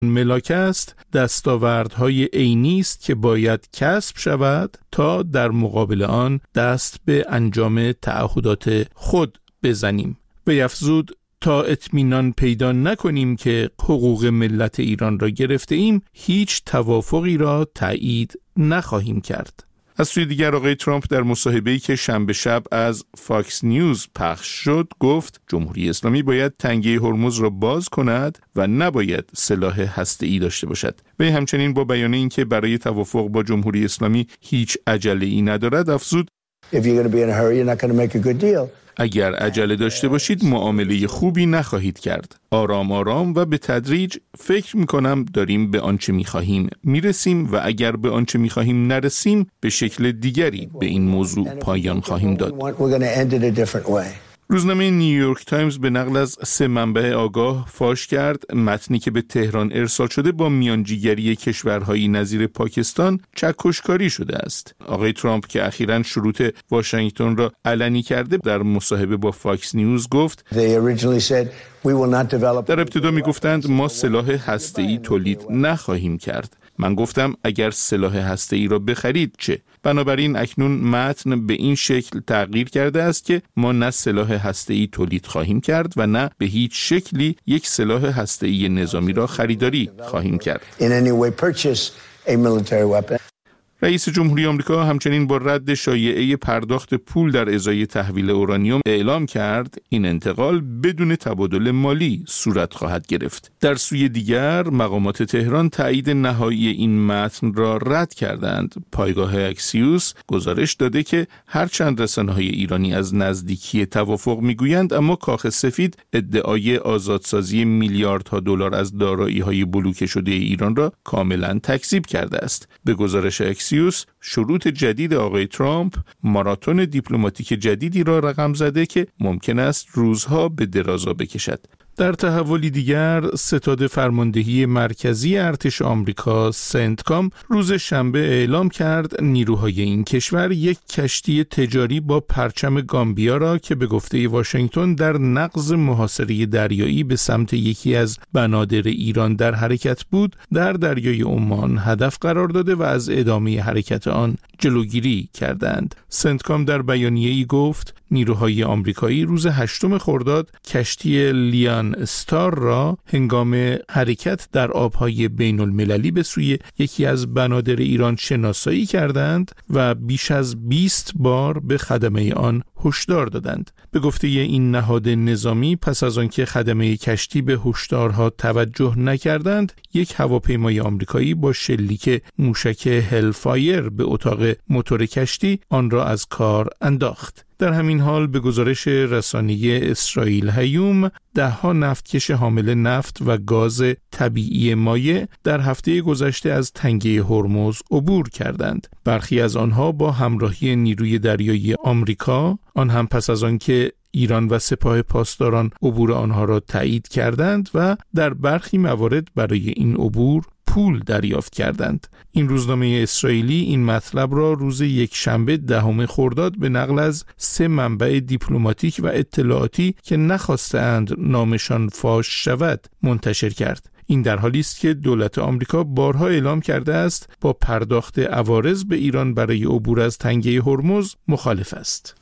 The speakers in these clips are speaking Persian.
ملاک است دستاوردهای عینی است که باید کسب شود تا در مقابل آن دست به انجام تعهدات خود بزنیم. و افزود تا اطمینان پیدا نکنیم که حقوق ملت ایران را گرفته ایم هیچ توافقی را تایید نخواهیم کرد. از سوی دیگر آقای ترامپ در مصاحبه‌ای که شنبه شب از فاکس نیوز پخش شد گفت جمهوری اسلامی باید تنگه هرمز را باز کند و نباید سلاح هسته‌ای داشته باشد. و همچنین با بیان اینکه برای توافق با جمهوری اسلامی هیچ عجله‌ای ندارد افزود اگر عجله داشته باشید معامله خوبی نخواهید کرد. آرام آرام و به تدریج فکر می‌کنم داریم به آنچه می‌خواهیم میرسیم و اگر به آنچه می‌خواهیم نرسیم به شکل دیگری به این موضوع پایان خواهیم داد. روزنامه نیویورک تایمز به نقل از 3 منبع آگاه فاش کرد متنی که به تهران ارسال شده با میانجیگری کشورهای نظیر پاکستان چکشکاری شده است. آقای ترامپ که اخیراً شروط واشنگتن را علنی کرده در مصاحبه با فاکس نیوز گفت در ابتدا می گفتند ما سلاح هسته‌ای تولید نخواهیم کرد. من گفتم اگر سلاح هسته‌ای را بخرید چه؟ بنابراین اکنون متن به این شکل تغییر کرده است که ما نه سلاح هسته‌ای تولید خواهیم کرد و نه به هیچ شکلی یک سلاح هسته‌ای نظامی را خریداری خواهیم کرد. رئیس جمهوری آمریکا همچنین با رد شایعه پرداخت پول در ازای تحویل اورانیوم اعلام کرد این انتقال بدون تبادل مالی صورت خواهد گرفت. در سوی دیگر مقامات تهران تایید نهایی این متن را رد کردند. پایگاه اکسیوس گزارش داده که هرچند رسانه‌های ایرانی از نزدیکی توافق میگویند اما کاخ سفید ادعای آزادسازی میلیاردها دلار از دارایی‌های بلوکه شده ایران را کاملا تکذیب کرده است. به گزارش اکسیوس شروط جدید آقای ترامپ ماراتون دیپلماتیک جدیدی را رقم زده که ممکن است روزها به درازا بکشد. در تحولی دیگر ستاد فرماندهی مرکزی ارتش آمریکا سنتکام روز شنبه اعلام کرد نیروهای این کشور یک کشتی تجاری با پرچم گامبیا را که به گفته واشنگتن در نقض محاصره دریایی به سمت یکی از بنادر ایران در حرکت بود در دریای عمان هدف قرار داده و از ادامه حرکت آن جلوگیری کردند. سنتکام در بیانیه‌ای گفت نیروهای آمریکایی روز 8 خرداد کشتی لیان استار را هنگام حرکت در آبهای بین المللی به سوی یکی از بنادر ایران شناسایی کردند و بیش از 20 بار به خدمه آن هشدار دادند. به گفته این نهاد نظامی پس از آنکه خدمه کشتی به هشدارها توجه نکردند یک هواپیمای آمریکایی با شلیک موشک هلفایر به اتاق موتور کشتی آن را از کار انداخت. در همین حال به گزارش رسانه اسرائیل هیوم 10 نفتکش حامل نفت و گاز طبیعی مایع در هفته گذشته از تنگه هرمز عبور کردند. برخی از آنها با همراهی نیروی دریایی آمریکا، آن هم پس از آنکه ایران و سپاه پاسداران عبور آنها را تایید کردند و در برخی موارد برای این عبور پول دریافت کردند. این روزنامه اسرائیلی این مطلب را روز یکشنبه 10 خرداد به نقل از 3 منبع دیپلماتیک و اطلاعاتی که نخواستند نامشان فاش شود منتشر کرد. این در حالی است که دولت آمریکا بارها اعلام کرده است با پرداخت عوارض به ایران برای عبور از تنگه هرمز مخالف است.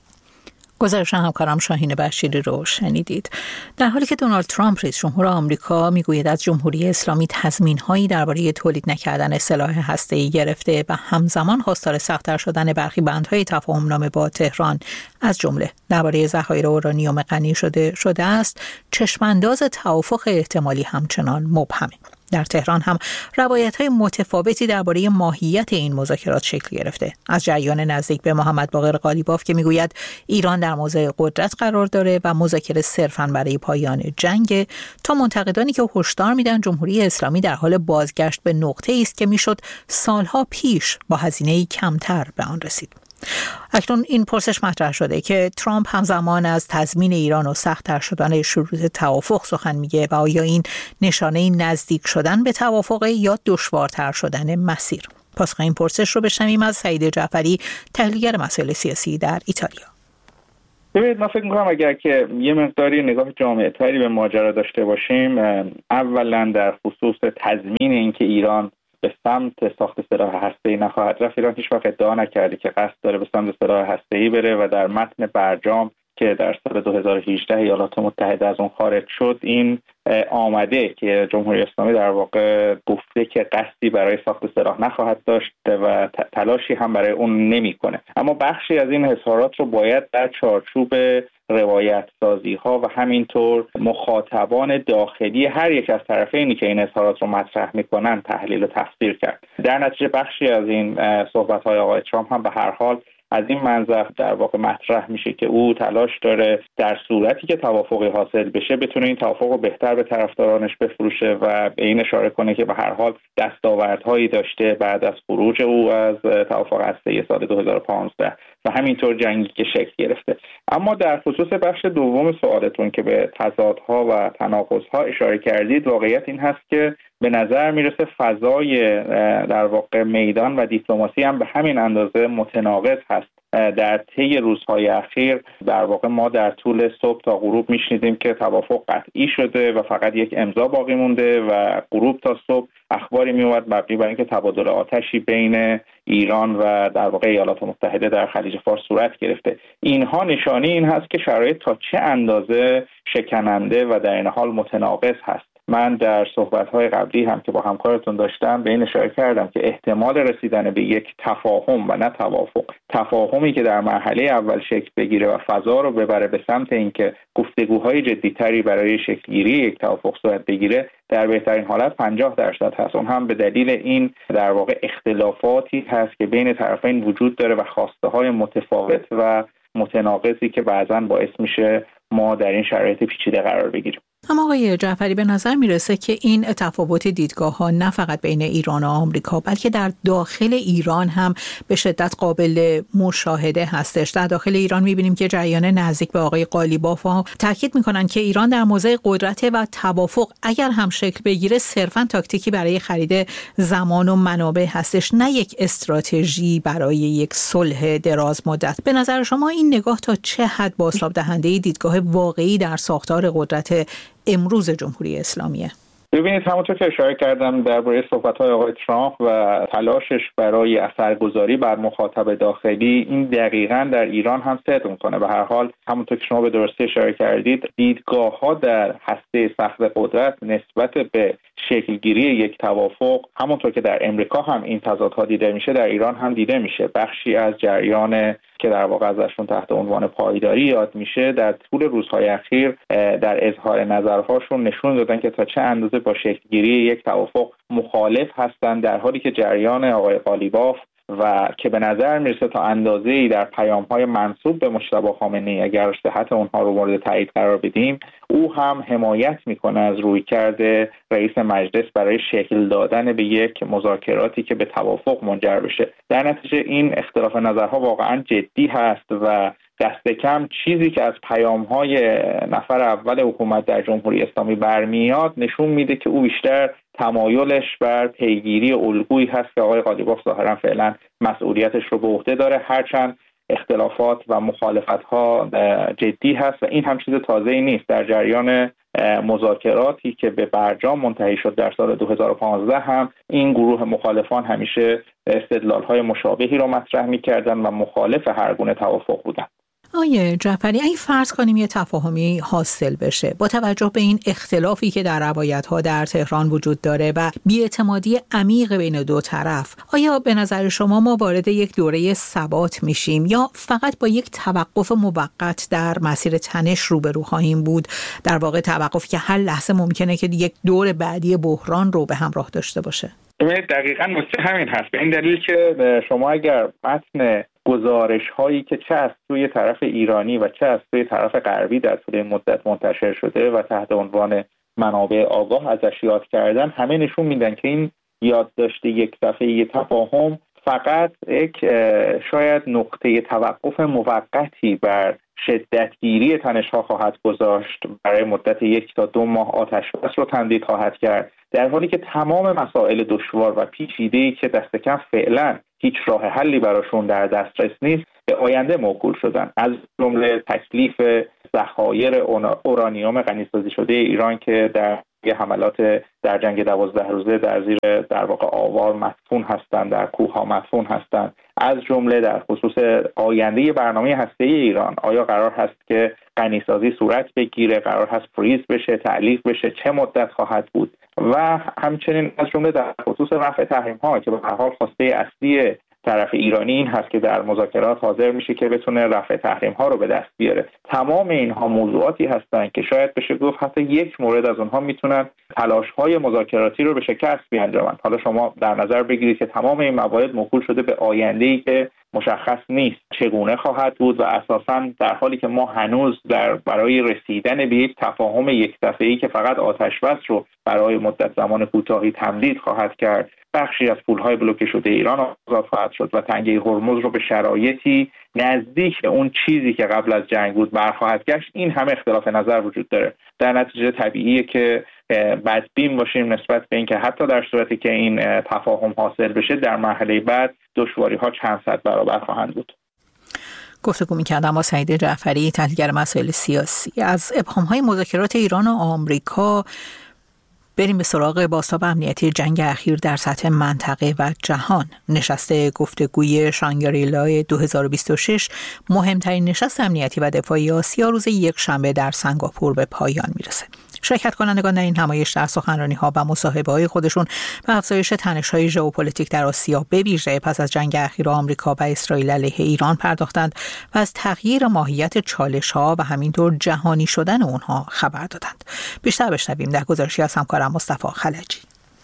گزارش همکارم شاهین بشیری رو شنیدید. در حالی که دونالد ترامپ رئیس جمهور آمریکا میگوید از جمهوری اسلامی تضمین‌هایی درباره تولید نکردن سلاح هسته‌ای گرفته و همزمان خواستار سخت‌تر شدن برخی بندهای تفاهم‌نامه با تهران از جمله درباره ذخایر اورانیوم غنی شده است، چشمانداز توافق احتمالی همچنان مبهمه. در تهران هم روایت‌های متفاوتی درباره ماهیت این مذاکرات شکل گرفته. از جریان نزدیک به محمد باقر قالیباف که میگوید ایران در موضع قدرت قرار داره و مذاکره صرفاً برای پایان جنگ، تا منتقدانی که هشدار میدن جمهوری اسلامی در حال بازگشت به نقطه‌ای است که میشد سالها پیش با هزینه‌ای کمتر به آن رسید. اکنون این پرسش مطرح شده که ترامپ همزمان از تضمین ایران و سخت‌تر شدن شروط توافق سخن میگه و آیا این نشانه نزدیک شدن به توافق یا دشوارتر شدن مسیر؟ پاسخ این پرسش رو بشنویم از سعید جعفری، تحلیلگر مسائل سیاسی در ایتالیا. ببینید، من فکر می‌کنم اگر که یه مقداری نگاه جامع‌تری به ماجرا داشته باشیم، اولا در خصوص تضمین اینکه ایران به سمت ساخت سلاح هسته‌ای نخواهد رفت، ایران هیچ وقت ادعا نکرده که قصد داره به سمت سلاح هسته‌ای بره و در متن برجام که در سال 2018 ایالات متحده از اون خارج شد این آمده که جمهوری اسلامی در واقع گفته که قصدی برای ساخت سلاح نخواهد داشت و تلاشی هم برای اون نمی‌کنه. اما بخشی از این اظهارات رو باید در چارچوب روایت سازی ها و همینطور مخاطبان داخلی هر یک از طرفینی که این اظهارات رو مطرح میکنن تحلیل و تفسیر کرد. در نتیجه بخشی از این صحبت های آقای ترامپ هم به هر حال از این منظر در واقع مطرح میشه که او تلاش داره در صورتی که توافقی حاصل بشه بتونه این توافق رو بهتر به طرفدارانش بفروشه و به این اشاره کنه که به هر حال دستاوردهایی داشته بعد از خروج او از توافق هسته‌ای سال 2015 و همینطور جنگی که شکل گرفته. اما در خصوص بخش دوم سوالتون که به تضادها و تناقضها اشاره کردید، واقعیت این هست که به نظر میرسه فضای در واقع میدان و دیپلماسی هم به همین اندازه متناقض هست. در طی روزهای اخیر در واقع ما در طول صبح تا غروب میشنیدیم که توافق قطعی شده و فقط یک امضا باقی مونده و غروب تا صبح اخباری میومد مبنی بر اینکه تبادل آتشی بین ایران و در واقع ایالات متحده در خلیج فارس صورت گرفته. اینها نشانه این هست که شرایط تا چه اندازه شکننده و در این حال متناقض هست. من در صحبت‌های قبلی هم که با همکارتون داشتم به این اشاره کردم که احتمال رسیدن به یک تفاهم و نه توافق، تفاهمی که در مرحله اول شکل بگیره و فضا رو ببره به سمت اینکه گفتگوهای جدی‌تری برای شکل‌گیری یک توافق صورت بگیره، در بهترین حالت 50% هست. اون هم به دلیل این در واقع اختلافاتی هست که بین طرفین وجود داره و خواسته‌های متفاوت و متناقضی که بعضاً باعث میشه ما در این شرایط پیچیده قرار بگیریم. اما آقای جعفری، به نظر میرسه که این تفاوت دیدگاه‌ها نه فقط بین ایران و آمریکا بلکه در داخل ایران هم به شدت قابل مشاهده هستش. در داخل ایران می‌بینیم که جریان نزدیک به آقای قالیباف ها تاکید می‌کنن که ایران در موضع قدرت و توافق اگر هم شکل بگیره صرفاً تاکتیکی برای خرید زمان و منابع هستش، نه یک استراتژی برای یک صلح دراز مدت. به نظر شما این نگاه تا چه حد بازتاب دهنده دیدگاه واقعی در ساختار قدرت امروز جمهوری اسلامیه؟ ببینید، همونطور که اشاره کردم درباره صحبت‌های آقای ترامپ و تلاشش برای اثرگذاری بر مخاطب داخلی، این دقیقاً در ایران هم صدق می‌کنه. به هر حال همونطور که شما به درستی اشاره کردید، دیدگاه‌ها در هسته سخت قدرت نسبت به شکلگیری یک توافق، همونطور که در امریکا هم این تضادها دیده میشه، در ایران هم دیده میشه. بخشی از جریان که در واقع ازشون تحت عنوان پایداری یاد میشه در طول روزهای اخیر در اظهار نظرهاشون نشون دادن که تا چه اندازه با شکلگیری یک توافق مخالف هستند، در حالی که جریان آقای قالیباف و که به نظر میرسه تا اندازه‌ای در پیام‌های منسوب به مجتبی خامنه‌ای اگر صحت اونها رو مورد تایید قرار بدیم، او هم حمایت میکنه از رویکرد رئیس مجلس برای شکل دادن به یک مذاکراتی که به توافق منجر بشه. در نتیجه این اختلاف نظرها واقعا جدی هست و دست کم چیزی که از پیام‌های نفر اول حکومت در جمهوری اسلامی برمیاد نشون میده که او بیشتر تمایلش بر پیگیری الگویی هست که آقای قالیباف ظاهرا فعلا مسئولیتش رو به عهده داره، هرچند اختلافات و مخالفت‌ها جدی هست و این هم چیز تازه‌ای نیست. در جریان مذاکراتی که به برجام منتهی شد در سال 2015 هم این گروه مخالفان همیشه استدلال‌های مشابهی رو مطرح می‌کردن و مخالف هر گونه توافق بودن. آقای جعفری، اگه فرض کنیم یه تفاهمی حاصل بشه با توجه به این اختلافی که در روایت‌ها در تهران وجود داره و بی‌اعتمادی عمیق بین دو طرف، آیا به نظر شما ما وارد یک دوره ثبات میشیم یا فقط با یک توقف موقت در مسیر تنش روبرو خواهیم بود؟ در واقع توقفی که هر لحظه ممکنه که یک دور بعدی بحران رو به همراه داشته باشه. دقیقاً نکته همین هست. به این دلیل که شما اگر متن گزارش هایی که چه از سوی طرف ایرانی و چه از سوی طرف غربی در طول مدت منتشر شده و تحت عنوان منابع آگاه ازش یاد کردن، همه نشون میدن که این یادداشت یک صفحه‌ای تفاهم فقط یک شاید نقطه توقف موقتی بر شدتگیری تنش‌ها خواهد گذاشت، برای مدت 1 تا 2 ماه آتش‌بس رو تمدید خواهد کرد، در حالی که تمام مسائل دشوار و پیچیده‌ای که دست کم فعلا هیچ راه حلی براشون در دسترس نیست به آینده موکول شدن، از جمله تکلیف ذخایر اورانیوم غنیسازی شده ایران که در حملات در جنگ 12 روزه در زیر در واقع آوار مدفون هستند، در کوه‌ها مدفون هستند، از جمله در خصوص آینده برنامه هسته‌ای ایران. آیا قرار هست که غنیسازی صورت بگیره، قرار هست فریز بشه، تعلیق بشه، چه مدت خواهد بود، و همچنین از جمله در خصوص رفع تحریم‌ها که به هر حال خواسته اصلی طرف ایرانی این هست که در مذاکرات حاضر میشه که بتونه رفع تحریم‌ها رو به دست بیاره. تمام اینها موضوعاتی هستند که شاید بشه گفت حتی یک مورد از اونها میتونن تلاش‌های مذاکراتی رو به شکست بیانجامن. حالا شما در نظر بگیرید که تمام این موارد موکول شده به آینده‌ای که مشخص نیست چگونه خواهد بود و اساساً در حالی که ما هنوز برای رسیدن به یک تفاهم یک دفعه‌ای که فقط آتش‌بس رو برای مدت زمان کوتاهی تمدید خواهد کرد، بخشی از پول‌های بلوکه شده ایران آزاد خواهد شد و تنگه هرمز رو به شرایطی نزدیک به اون چیزی که قبل از جنگ بود برخواهد گشت، این همه اختلاف نظر وجود داره. در نتیجه طبیعیه که بدبین باشیم نسبت به اینکه حتی در صورتی که این تفاهم حاصل بشه در مرحله بعد دشواری‌ها چند صد برابر خواهند بود. گفتگو می‌کردم با سعید جعفری، تحلیلگر مسائل سیاسی. از ابهام‌های مذاکرات ایران و آمریکا بریم به سراغ بازتاب امنیتی جنگ اخیر در سطح منطقه و جهان. نشست گفتگوی شانگری-لا 2026 مهمترین نشست امنیتی و دفاعی آسیا روز یکشنبه در سنگاپور به پایان میرسه. شرکت کنندگان در این همایش در سخنرانی‌ها و مصاحبه‌های خودشون به افزایش تنش‌های ژئوپلیتیک در آسیا به ویژه پس از جنگ اخیر آمریکا و اسرائیل علیه ایران پرداختند و از تغییر ماهیت چالش‌ها و همینطور جهانی شدن اونها خبر دادند. بیشتر بشنویم در گزارشی از همکارم مصطفی خلجی.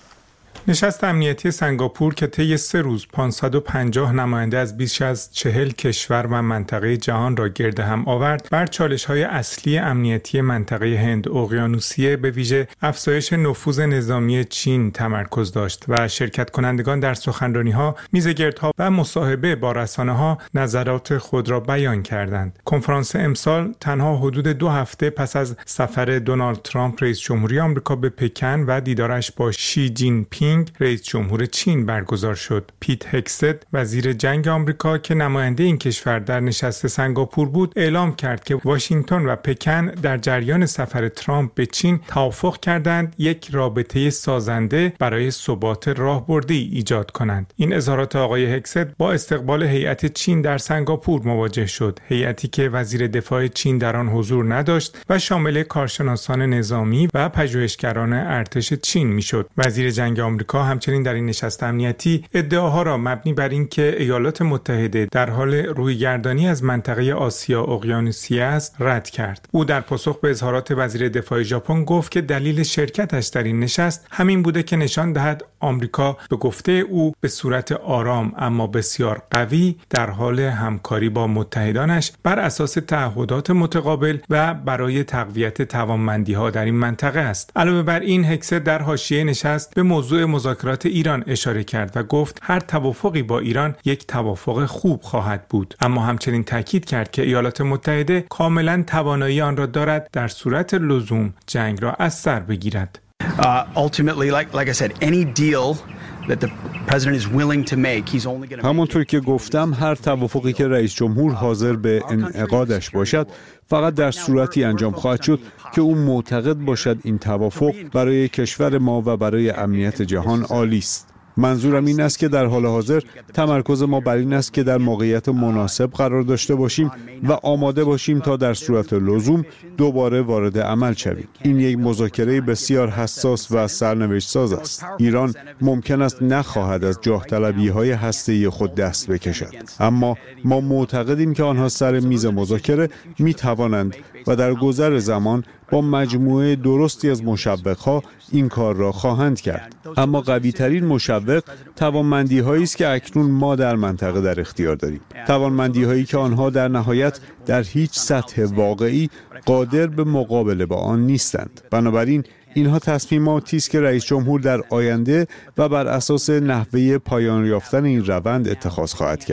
نشست امنیتی سنگاپور که طی 3 روز 550 نماینده از بیش از 40 کشور و منطقه جهان را گرد هم آورد، بر چالش‌های اصلی امنیتی منطقه هند اقیانوسیه به ویژه افزایش نفوذ نظامی چین تمرکز داشت و شرکت کنندگان در سخنرانی‌ها، میزگردها و مصاحبه با رسانه‌ها نظرات خود را بیان کردند. کنفرانس امسال تنها حدود 2 هفته پس از سفر دونالد ترامپ رئیس جمهوری آمریکا به پکن و دیدارش با شی جین پینگ رئیس جمهور چین برگزار شد. پیت هگست وزیر جنگ آمریکا که نماینده این کشور در نشست سنگاپور بود، اعلام کرد که واشنگتن و پکن در جریان سفر ترامپ به چین توافق کردند یک رابطه سازنده برای ثبات راهبردی ایجاد کنند. این اظهارات آقای هگست با استقبال هیئت چین در سنگاپور مواجه شد. هیئتی که وزیر دفاع چین در آن حضور نداشت و شامل کارشناسان نظامی و پژوهشگران ارتش چین میشد. وزیر جنگ آمریکا همچنین در این نشست امنیتی ادعاها را مبنی بر اینکه ایالات متحده در حال رویگردانی از منطقه آسیا اقیانوسیه است رد کرد. او در پاسخ به اظهارات وزیر دفاع ژاپن گفت که دلیل شرکتش در این نشست همین بوده که نشان دهد آمریکا به گفته او به صورت آرام اما بسیار قوی در حال همکاری با متحدانش بر اساس تعهدات متقابل و برای تقویت توانمندی‌ها در این منطقه است. علاوه بر این، هگست در حاشیه نشست به موضوع مذاکرات ایران اشاره کرد و گفت هر توافقی با ایران یک توافق خوب خواهد بود، اما همچنین تاکید کرد که ایالات متحده کاملا توانایی آن را دارد در صورت لزوم جنگ را از سر بگیرد. Ultimately, like I said, any deal that the president is willing to make, he's only going to. همونطور که گفتم، هر توافقی که رئیس جمهور حاضر به انعقادش باشد فقط در صورتی انجام خواهد شد که او معتقد باشد این توافق برای کشور ما و برای امنیت جهان عالی است. منظورم این است که در حال حاضر تمرکز ما بر این است که در موقعیت مناسب قرار داشته باشیم و آماده باشیم تا در صورت لزوم دوباره وارد عمل شویم. این یک مذاکره بسیار حساس و سرنوشت ساز است. ایران ممکن است نخواهد از جاه طلبی‌های هسته‌ای خود دست بکشد، اما ما معتقدیم که آنها سر میز مذاکره می‌توانند و در گذر زمان با مجموعه درستی از مشوق‌ها این کار را خواهند کرد. اما قوی‌ترین مشوق توانمندی‌هایی است که اکنون ما در منطقه در اختیار داریم. توانمندی‌هایی که آنها در نهایت در هیچ سطح واقعی قادر به مقابله با آن نیستند. بنابراین اینها تصمیماتی است که رئیس جمهور در آینده و بر اساس نحوه پایان یافتن این روند اتخاذ خواهد کرد.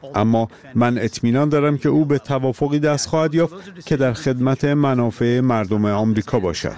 اما من اطمینان دارم که او به توافقی دست خواهد یافت که در خدمت منافع مردم آمریکا باشد.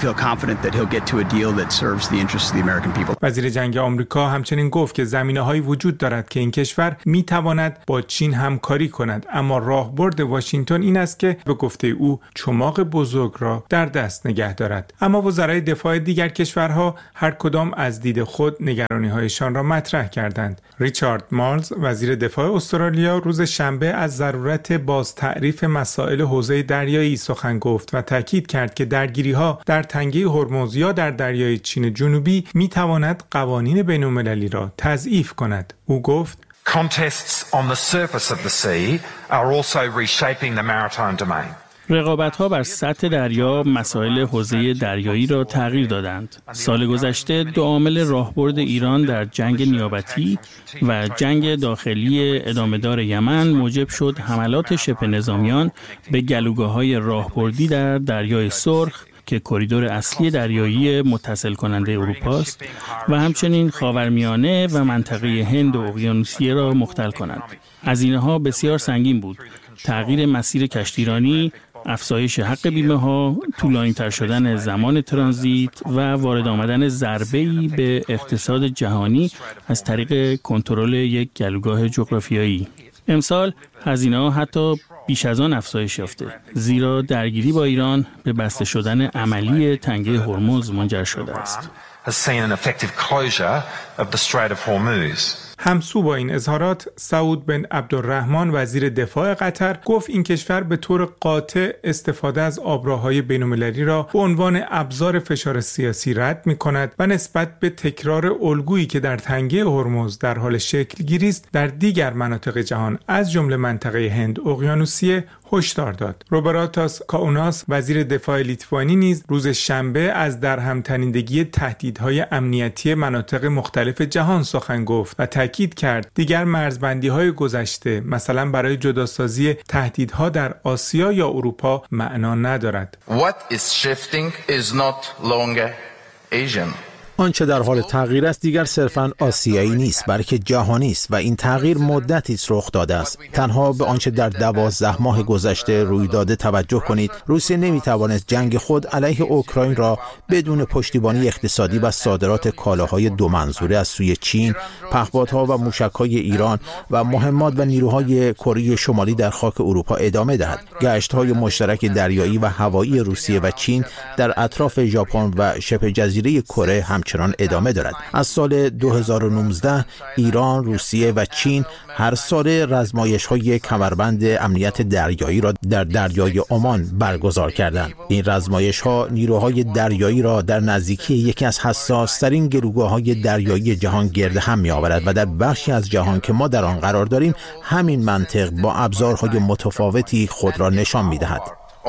وزیر جنگ آمریکا همچنین گفت که زمینه‌هایی وجود دارد که این کشور می‌تواند با چین همکاری کند، اما راهبرد واشنگتن این است که به گفته او چماق بزرگ را در دست نگه دارد. اما وزرای دفاع دیگر کشورها هر کدام از دید خود نگرانی‌هایشان را مطرح کردند. ریچارد مارلز وزیر دفاع استرالیا روز شنبه از ضرورت بازتعریف مسائل حوزه دریایی سخن گفت و تاکید کرد که درگیری‌ها در تنگه هرمز یا در دریای چین جنوبی می‌تواند قوانین بین‌المللی را تضعیف کند. او گفت Contests on the surface of the sea are also reshaping the maritime domain. رقابت‌ها بر سطح دریا مسائل حوزه دریایی را تغییر دادند. سال گذشته دو عامل راهبرد ایران در جنگ نیابتی و جنگ داخلی ادامه‌دار یمن موجب شد حملات شبه نظامیان به گلوگاه‌های راهبردی در دریای سرخ که کریدور اصلی دریایی متصل کننده اروپا است و همچنین خاورمیانه و منطقه هند و اقیانوسیه را مختل کند. هزینه‌ها بسیار سنگین بود. تغییر مسیر کشتیرانی، افزایش حق بیمه‌ها، طولانی‌تر شدن زمان ترانزیت و وارد آمدن ضربه‌ای به اقتصاد جهانی از طریق کنترل یک گلوگاه جغرافیایی. امسال هزینه‌ها حتی بیش از آن افزایش یافته، زیرا درگیری با ایران به بسته شدن عملی تنگه هرمز منجر شده است. همسو با این اظهارات، سعود بن عبدالرحمن وزیر دفاع قطر گفت این کشور به طور قاطع استفاده از آبراهای بین‌المللی را به عنوان ابزار فشار سیاسی رد می‌کند و نسبت به تکرار الگویی که در تنگه هرمز در حال شکل گیری است در دیگر مناطق جهان از جمله منطقه هند اقیانوسیه هشدار داد. روبراتاس کاوناس وزیر دفاع لیتوانی نیز روز شنبه از درهم‌تنیدگی تهدیدهای امنیتی مناطق مختلف جهان سخن گفت و تاکید کرد دیگر مرزبندی‌های گذشته مثلا برای جداسازی تهدیدها در آسیا یا اروپا معنا ندارد. What is shifting is not longer Asian. آنچه در حال تغییر است دیگر صرفاً آسیایی نیست بلکه جهانی است و این تغییر مدتی است رخ داده است. تنها به آنچه در 12 ماه گذشته روی داده توجه کنید. روسیه نمیتوانست جنگ خود علیه اوکراین را بدون پشتیبانی اقتصادی و صادرات کالاهای دو منظوره از سوی چین، پهپادها و موشک‌های ایران و مهمات و نیروهای کره شمالی در خاک اروپا ادامه دهد. گشت‌های مشترک دریایی و هوایی روسیه و چین در اطراف ژاپن و شبه جزیره کره همچنان ادامه دارد. از سال 2019 ایران، روسیه و چین هر سال رزمایش‌های کمربند امنیت دریایی را در دریای عمان برگزار کردند. این رزمایش‌ها نیروهای دریایی را در نزدیکی یکی از حساس‌ترین گلوگاه‌های دریایی جهان گرد هم می‌آورد و در بخشی از جهان که ما در آن قرار داریم همین منطق با ابزارهای متفاوتی خود را نشان می‌دهد.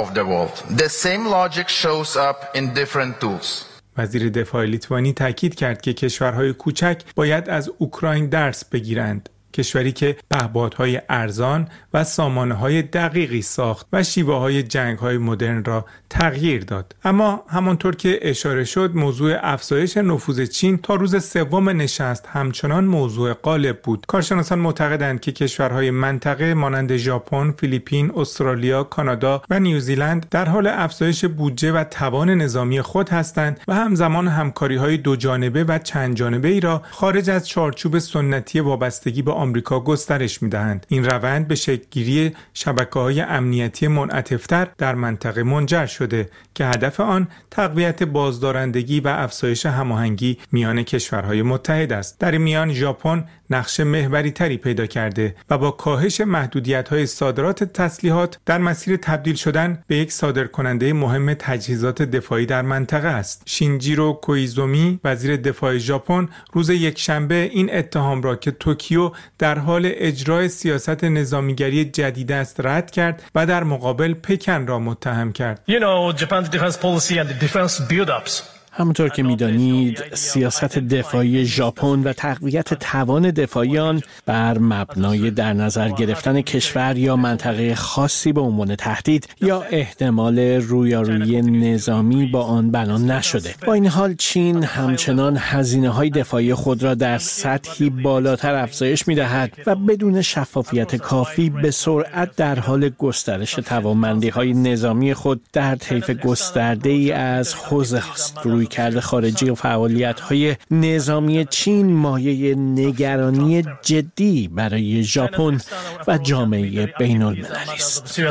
وزیر دفاع لیتوانی تاکید کرد که کشورهای کوچک باید از اوکراین درس بگیرند. کشوری که پهپادهای ارزان و سامانه‌های دقیقی ساخت و شیوه‌های جنگ‌های مدرن را تغییر داد. اما همانطور که اشاره شد موضوع افزایش نفوذ چین تا روز سوم نشست همچنان موضوع غالب بود. کارشناسان معتقدند که کشورهای منطقه مانند ژاپن، فیلیپین، استرالیا، کانادا و نیوزیلند در حال افزایش بودجه و توان نظامی خود هستند و همزمان همکاری‌های دو جانبه و چند جانبه‌ای را خارج از چارچوب سنتی وابستگی به آمریکا گسترش می‌دهند. این روند به شکل‌گیری شبکه‌های امنیتی منعطف‌تر در منطقه منجر شده که هدف آن تقویت بازدارندگی و افزایش هماهنگی میان کشورهای متحد است. در این میان ژاپن نقش محوری‌تری پیدا کرده و با کاهش محدودیت‌های صادرات تسلیحات در مسیر تبدیل شدن به یک صادرکننده مهم تجهیزات دفاعی در منطقه است. شینجیرو کویزومی وزیر دفاع ژاپن روز یکشنبه این اتهام را که توکیو در حال اجرای سیاست نظامیگری جدید است رد کرد و در مقابل پکن را متهم کرد. Japan's defense policy and the defense build-ups همونطور که می‌دانید سیاست دفاعی ژاپن و تقویت توان دفاعی آن بر مبنای در نظر گرفتن کشور یا منطقه خاصی به عنوان تهدید یا احتمال رویارویی نظامی با آن بنا نشده. با این حال چین همچنان هزینه‌های دفاعی خود را در سطحی بالاتر افزایش می‌دهد و بدون شفافیت کافی به سرعت در حال گسترش توانمندی‌های نظامی خود در طیف گسترده‌ای از حوزه است. رویکرد خارجی و فعالیت‌های نظامی چین مایه نگرانی جدی برای ژاپن و جامعه بین‌المللی است.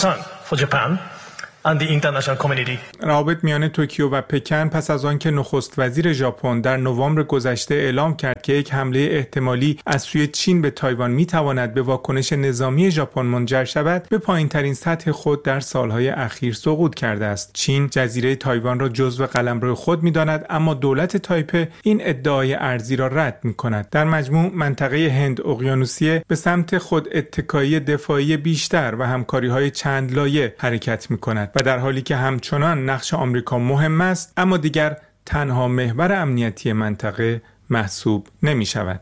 روابط میان توکیو و پکن پس از آنکه نخست وزیر ژاپن در نوامبر گذشته اعلام کرد که یک حمله احتمالی از سوی چین به تایوان میتواند به واکنش نظامی ژاپن منجر شود، به پایین‌ترین سطح خود در سالهای اخیر سقوط کرده است. چین جزیره تایوان را جزو قلمرو خود می‌داند، اما دولت تایپه این ادعای ارضی را رد می‌کند. در مجموع منطقه هند اقیانوسیه به سمت خود اتکایی دفاعی بیشتر و همکاری‌های چند لایه حرکت می‌کند و در حالی که همچنان نقش آمریکا مهم است، اما دیگر تنها محور امنیتی منطقه محسوب نمی شود.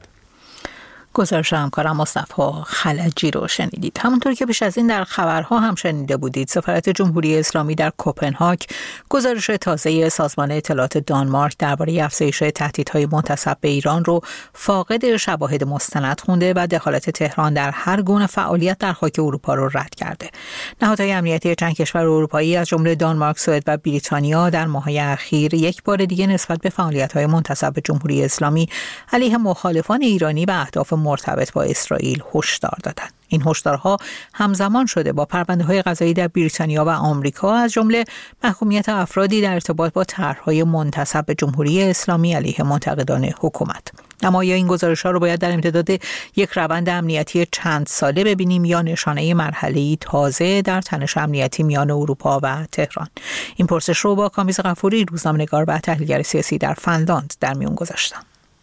گزارش همکارم مصطفی خلجی رو شنیدید. همونطور که پیش از این در خبرها هم شنیده بودید، سفارت جمهوری اسلامی در کوپنهاگ گزارش تازه سازمان اطلاعات دانمارک درباره افزایش تهدیدهای منتسب به ایران رو فاقد شواهد مستند خونده و دخالت تهران در هر گونه فعالیت در خاک اروپا رو رد کرده. نهادهای امنیتی چند کشور اروپایی از جمله دانمارک، سوئد و بریتانیا در ماه‌های اخیر یک بار دیگه نسبت به فعالیت‌های منتسب به جمهوری اسلامی علیه مخالفان ایرانی و اهداف مرتبط با اسرائیل هشدار دادند. این هشدارها همزمان شده با پرونده‌های قضایی در بریتانیا و آمریکا، از جمله محکومیت افرادی در ارتباط با طرح‌های منتسب به جمهوری اسلامی علیه منتقدان حکومت. اما آیا این گزارش‌ها رو باید در امتداد یک روند امنیتی چند ساله ببینیم یا نشانه مرحله‌ای تازه در تنش امنیتی میان اروپا و تهران؟ این پرسش رو با کامیز غفوری، روزنامه‌نگار و تحلیلگر سیاسی در فنلاند در میون گذاشتم.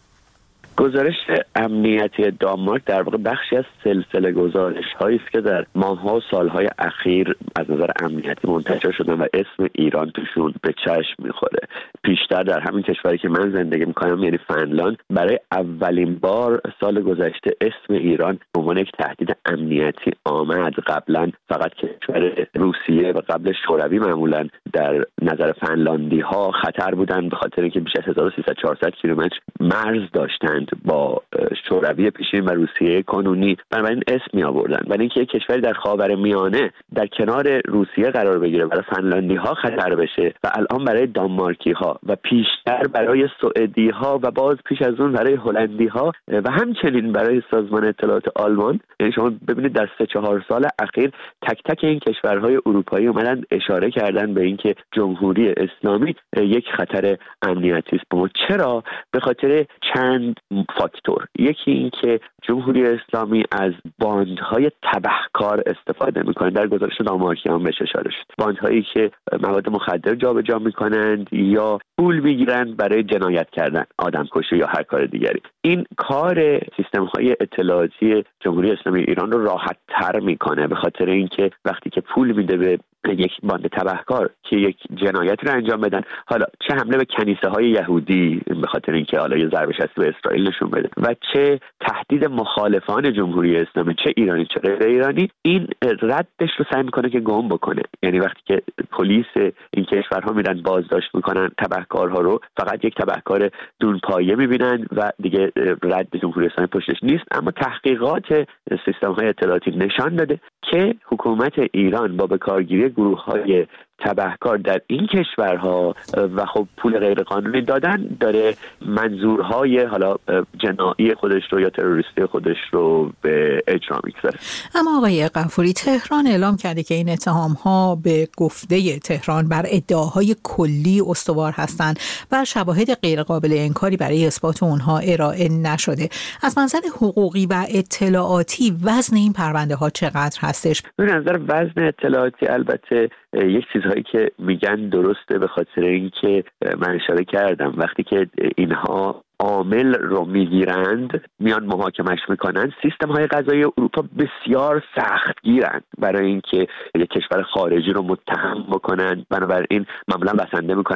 گزارش امنیتی دانمارک در واقع بخشی از سلسله گزارش‌هایی است که در ماه‌ها و سال‌های اخیر از نظر امنیتی منتشر شدن و اسم ایران توشون به چشم می‌خوره. پیشتر در همین کشوری که من زندگی می‌کنم، یعنی فنلاند، برای اولین بار سال گذشته اسم ایران به عنوان یک تهدید امنیتی آمد. قبلا فقط کشور روسیه و قبل شوروی معمولاً در نظر فنلاندی‌ها خطر بودند، به خاطر اینکه بیش از 1300-400 کیلومتر مرز داشتند با شوروی پیشین و روسیه کنونی، بنابراین اسم می آوردن. برای اینکه یک کشوری در خاورمیانه در کنار روسیه قرار بگیره، برای فنلاندی ها خطر بشه و الان برای دانمارکی ها و پیشتر برای سوئدی ها و باز پیش از اون برای هلندی ها و همچنین برای سازمان اطلاعات آلمان، یعنی شما ببینید در 3-4 سال اخیر تک تک این کشورهای اروپایی اومدن اشاره کردن به اینکه جمهوری اسلامی یک خطر امنیتی است. چرا؟ به خاطر چند فاکتور. یکی این که جمهوری اسلامی از باندهای تبهکار استفاده میکنه. در گزارش دانمارکی هم بهش اشاره شد. باندهایی که مواد مخدر جابجا میکنند یا پول میگیرند برای جنایت کردن، آدمکشی یا هر کار دیگری. این کار سیستم‌های اطلاعاتی جمهوری اسلامی ایران رو راحت تر میکنه، به خاطر اینکه وقتی که پول میده به یک باند تبهکار که یک جنایتی رو انجام بدن، حالا چه حمله به کنیسه‌های یهودی به خاطر اینکه حالا یه ضربه شستی به اسرائیل نشون بده و چه تهدید مخالفان جمهوری اسلامی، چه ایرانی چه غیر ایرانی، این ردش رو سعی میکنه که گم بکنه. یعنی وقتی که پلیس این کشورها میرن بازداشت میکنن تبهکارها رو، فقط یک تبهکار دونپایه میبینن و دیگه رد جمهوری اسلامی پشتش نیست. اما تحقیقات سیستم‌های اطلاعاتی نشان داده که حکومت ایران با بکارگیری گروه‌های تبهکار در این کشورها و خب پول غیر قانونی دادن، داره منظورهای حالا جنایی خودش رو یا تروریستی خودش رو به اجرا میگذاره. اما آقای غفوری، تهران اعلام کرده که این اتهام‌ها به گفته تهران بر ادعاهای کلی استوار هستند و شواهد غیر قابل انکاری برای اثبات اونها ارائه نشده. از منظر حقوقی و اطلاعاتی وزن این پرونده ها چقدر هستش؟ به نظر وزن اطلاعاتی البته یک چیزهایی که میگن درسته، به خاطر اینکه من اشاره کردم وقتی که اینها عامل رو میگیرند میان محاکمش میکنن، سیستم های قضایی اروپا بسیار سخت گیرند برای اینکه یک کشور خارجی رو متهم بکنن. بنابراین معمولا بسنده میکنن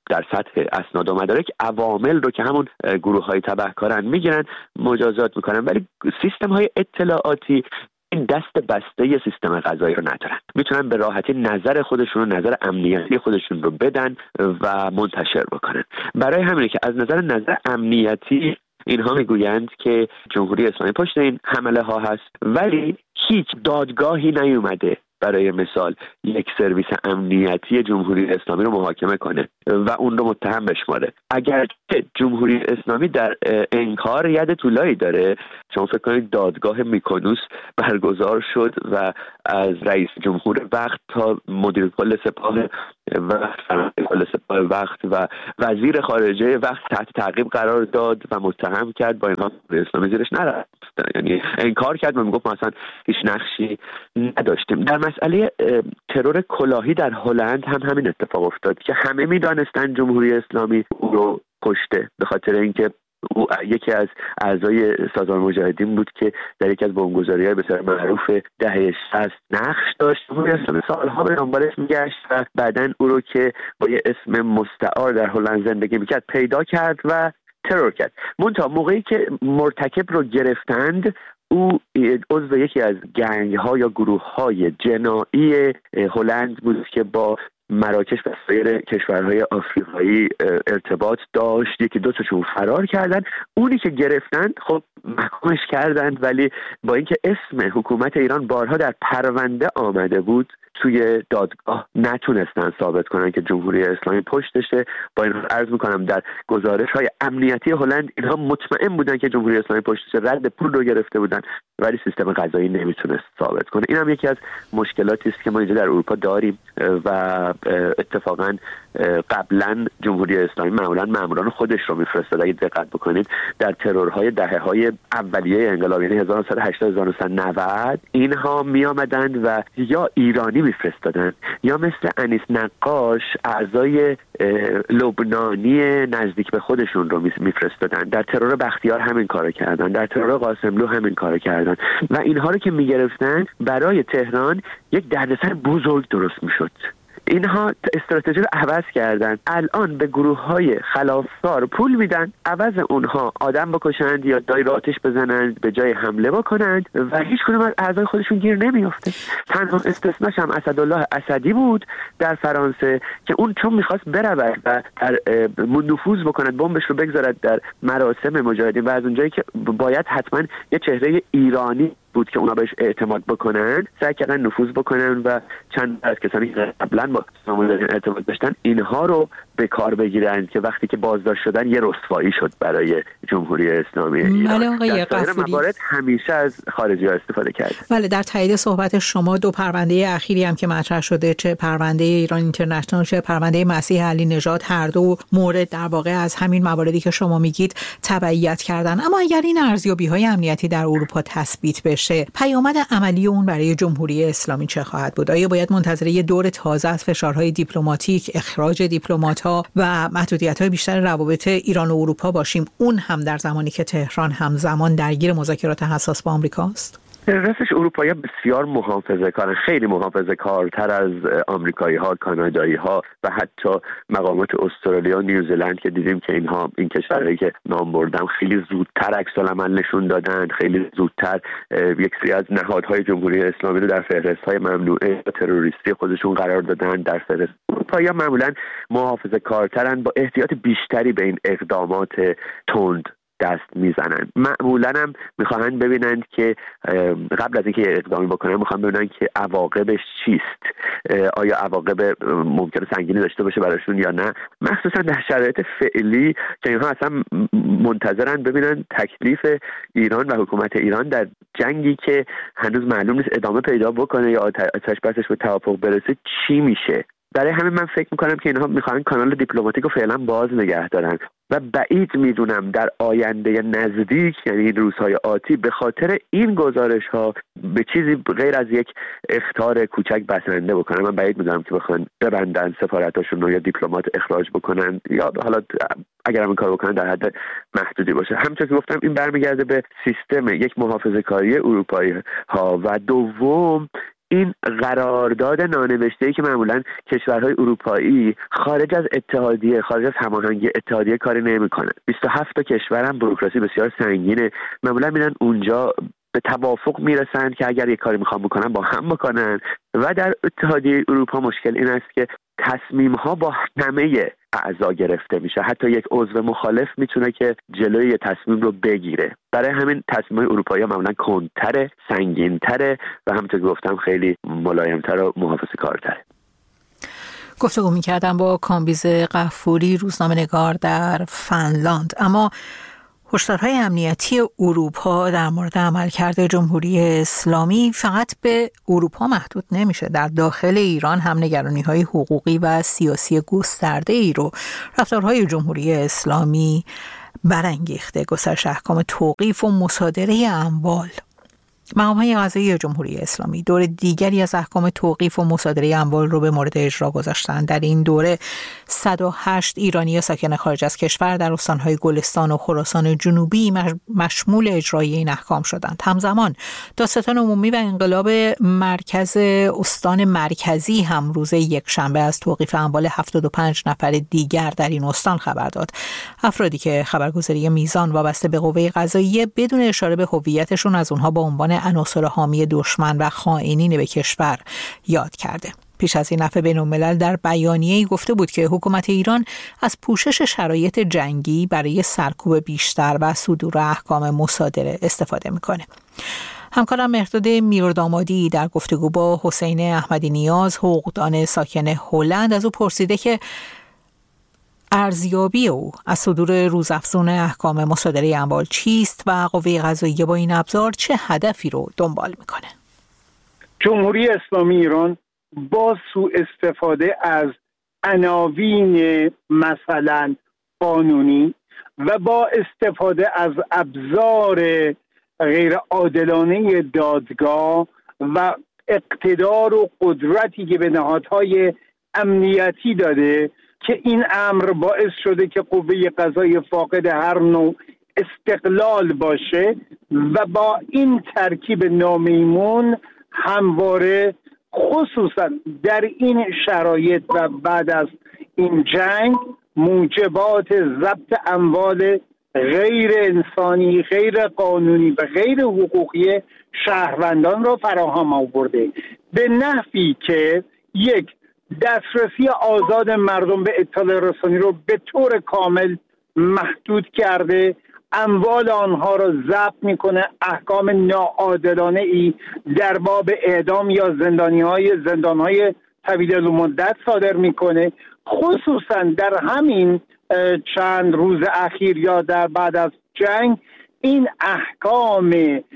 در سطح اسناد و مدارک عوامل رو که همون گروه‌های تبهکارن میگیرن، مجازات میکنن، ولی سیستم‌های اطلاعاتی این دست بسته ی سیستم قضایی رو ندارن، میتونن به راحتی نظر خودشون و نظر امنیتی خودشون رو بدن و منتشر بکنن. برای همینه که از نظر امنیتی اینها میگویند که جمهوری اسلامی پشت این حمله ها هست، ولی هیچ دادگاهی نیومده برای مثال یک سرویس امنیتی جمهوری اسلامی رو محاکمه کنه و اون رو متهم بشماره. اگر جمهوری اسلامی در انکار ید طولایی داره، شما فکر کنید دادگاه میکونوس برگزار شد و از رئیس جمهور وقت تا مدیر کل سپاه وقت و وزیر خارجه وقت تحت تعقیب قرار داد و متهم کرد، با اینها اسلامی زیرش نرفت، یعنی انکار کرد و میگفت ما اصلا هیچ نقشی نداشتیم. در مسئله ترور کلاهی در هلند هم همین اتفاق افتاد که همه میدانستن جمهوری اسلامی او رو کشته، به خاطر اینکه او یکی از اعضای سازمان مجاهدین بود که در یکی از بمبگذاری‌های بسیار معروف دهه 60 نقش داشت. جمهوری اسلامی سالها به دنبالش میگشت و بعداً او رو که با یه اسم مستعار در هلند زندگی میکرد پیدا کرد و ترور کرد. منتها موقعی که مرتکب رو گرفتند، او عضو یکی از گنگ‌ها یا گروه‌های جنایی هلند بود که با مراکش و سایر کشورهای آفریقایی ارتباط داشت. یکی دو تاشون فرار کردن، اونی که گرفتن خب محکومش کردند، ولی با اینکه اسم حکومت ایران بارها در پرونده آمده بود، توی دادگاه نتونستن ثابت کنن که جمهوری اسلامی پشتشه. با این عرض میکنم در گزارش‌های امنیتی هلند اینها مطمئن بودن که جمهوری اسلامی پشتشه، رد پول رو گرفته بودن، ولی سیستم قضایی نمیتونست ثابت کنه. این هم یکی از مشکلاتی است که ما اینجا در اروپا داریم و اتفاقا قبلا جمهوری اسلامی معمولا ماموران خودش رو میفرستاد. اگه دقت بکنید در ترورهای دهه‌های اولیه انقلاب، یعنی 1980 1990 اینها میآمدند و یا ایرانی میفرستادن یا مثل انیس نقاش اعضای لبنانی نزدیک به خودشون رو میفرستادن. در ترور بختیار همین کارو کردن، در ترور قاسملو همین کارو کردن و اینها رو که میگرفتن برای تهران یک دردسر بزرگ درست میشد. اینها استراتژی رو عوض کردن. الان به گروه‌های خلافکار پول میدن، عوض اونها آدم بکشند یا دایر آتش بزنند به جای حمله بکنند و هیچ کدوم از اعضای خودشون گیر نمیافته. تنها استثناش هم اسدالله اسدی بود در فرانسه که اون چون میخواست برود و در نفوذ بکند، بمبش رو بگذارد در مراسم مجاهدین و از اونجایی که باید حتما یه چهره ایرانی بود که اونا بهش اعتماد بکنن، سعی کردن نفوذ بکنن و چند از کسانی که قبلا با مجاهدین ارتباط داشتن اینها رو به کار بگیرن که وقتی که بازداشت شدن یه رسوایی شد برای جمهوری اسلامی ایران. در سایر موارد همیشه از خارجی‌ها استفاده کرد. بله، در تایید صحبت شما دو پرونده اخیری هم که مطرح شده، چه پرونده ایران اینترنشنال چه پرونده مسیح علی نژاد، هر دو مورد در واقع از همین مواردی که شما میگید تبعیت کردن. اما اگر این ارزیابی‌های امنیتی در اروپا تثبیت بشه، پیامد عملی اون برای جمهوری اسلامی چه خواهد بود؟ آیا باید منتظر یه دور تازه از فشارهای دیپلماتیک، اخراج دیپلمات‌ها و محدودیت‌های بیشتر روابط ایران و اروپا باشیم، اون هم در زمانی که تهران همزمان درگیر مذاکرات حساس با آمریکاست؟ راستش اروپایی‌ها بسیار محافظه‌کارن، خیلی محافظه‌کارتر از آمریکایی‌ها، کانادایی‌ها و حتی مقامات استرالیا و نیوزلند که دیدیم که اینها این کشورهایی که نام بردم خیلی زودتر عکس‌العمل نشون دادن، خیلی زودتر یک سری از نهادهای جمهوری اسلامی رو در فهرست‌های ممنوعه تروریستی خودشون قرار دادن. در فهرست اروپایی‌ها معمولاً محافظه‌کارترن، با احتیاط بیشتری به این اقدامات تند دست میزنن. معمولا هم میخواهند ببینند که قبل از اینکه اقدامی بکنن میخوان ببینن که عواقبش چیست، آیا عواقب ممکنه سنگینی داشته باشه براشون یا نه، مخصوصا در شرایط فعلی که اینها اصلا منتظرن ببینن تکلیف ایران و حکومت ایران در جنگی که هنوز معلوم نیست ادامه پیدا بکنه یا آتش بسش به توافق برسه چی میشه. برای همین من فکر میکنم که اینها میخوان کانال دیپلماتیک رو فعلا باز نگه دارن و بعید میدونم در آینده نزدیک، یعنی این روزهای آتی، به خاطر این گزارش ها به چیزی غیر از یک اخطار کوچک بسنده بکنن. من بعید میدونم که بخوان ببندن سفارتاشون رو یا دیپلمات اخراج بکنن یا حالا اگر هم این کار بکنن در حد محدودی باشه. همونطور که گفتم این برمیگرده به سیستم یک محافظه‌کاری اروپایی ها و دوم این قرارداد نانوشته‌ای که معمولا کشورهای اروپایی خارج از اتحادیه، خارج از هماهنگی اتحادیه کاری نمی‌کنن. 27 تا کشورم بوروکراسی بسیار سنگینه، معمولا میرن اونجا به توافق میرسن که اگر یک کاری میخوام بکنن با هم بکنن و در اتحادیه اروپا مشکل این است که تصمیم ها با همه اعضا گرفته میشه، حتی یک عضو مخالف میتونه که جلوی یه تصمیم رو بگیره. برای همین تصمیم های اروپایی ها معمولا کندتره، سنگینتره و همونطور که گفتم خیلی ملایمتر و محافظه‌کارتره. گفتگو می‌کردم با کامبیز غفوری، روزنامه‌نگار در فنلاند. اما هشدارهای امنیتی اروپا در مورد عملکرد جمهوری اسلامی فقط به اروپا محدود نمیشه. در داخل ایران هم نگرانی‌های حقوقی و سیاسی گسترده‌ای رو رفتارهای جمهوری اسلامی برانگیخته. گسترش احکام توقیف و مصادره اموال. مقام‌های قضایی جمهوری اسلامی دور دیگری از احکام توقیف و مصادره اموال رو به مورد اجرا گذاشتند. در این دوره 108 ایرانی ساکن خارج از کشور در استان‌های گلستان و خراسان جنوبی مشمول اجرای این احکام شدند. همزمان دادستان عمومی و انقلاب مرکز استان مرکزی هم روز یکشنبه از توقیف اموال 75 نفر دیگر در این استان خبر داد. افرادی که خبرگزاری میزان وابسته به قوه قضاییه بدون اشاره به هویتشون از اونها با عنوان عناصر حامی دشمن و خائنین به کشور یاد کرده. پیش از این عفو بین‌الملل در بیانیه‌ای گفته بود که حکومت ایران از پوشش شرایط جنگی برای سرکوب بیشتر و صدور احکام مصادره استفاده میکنه. همکارم مهرداد میردامادی در گفتگو با حسین احمدی نیاز، حقوقدان ساکن هلند، از او پرسیده که ارزیابی او از صدور روزافزون احکام مصادره اموال چیست و قوه قضاییه با این ابزار چه هدفی رو دنبال میکنه؟ جمهوری اسلامی ایران با سوء استفاده از عناوین مثلا قانونی و با استفاده از ابزار غیر عادلانه دادگاه و اقتدار و قدرتی که به نهادهای امنیتی داده که این امر باعث شده که قوه قضاییه فاقد هر نوع استقلال باشه و با این ترکیب نامیمون همواره خصوصا در این شرایط و بعد از این جنگ موجبات ضبط اموال غیر انسانی، غیر قانونی و غیر حقوقی شهروندان را فراهم آورده به نحوی که یک، دسترسی آزاد مردم به اطلاع رسانی رو به طور کامل محدود کرده، اموال آنها را ضبط میکنه، احکام ناعادلانه ای در باب اعدام یا زندانهای طویل المدت صادر میکنه. خصوصا در همین چند روز اخیر یا در بعد از جنگ این احکام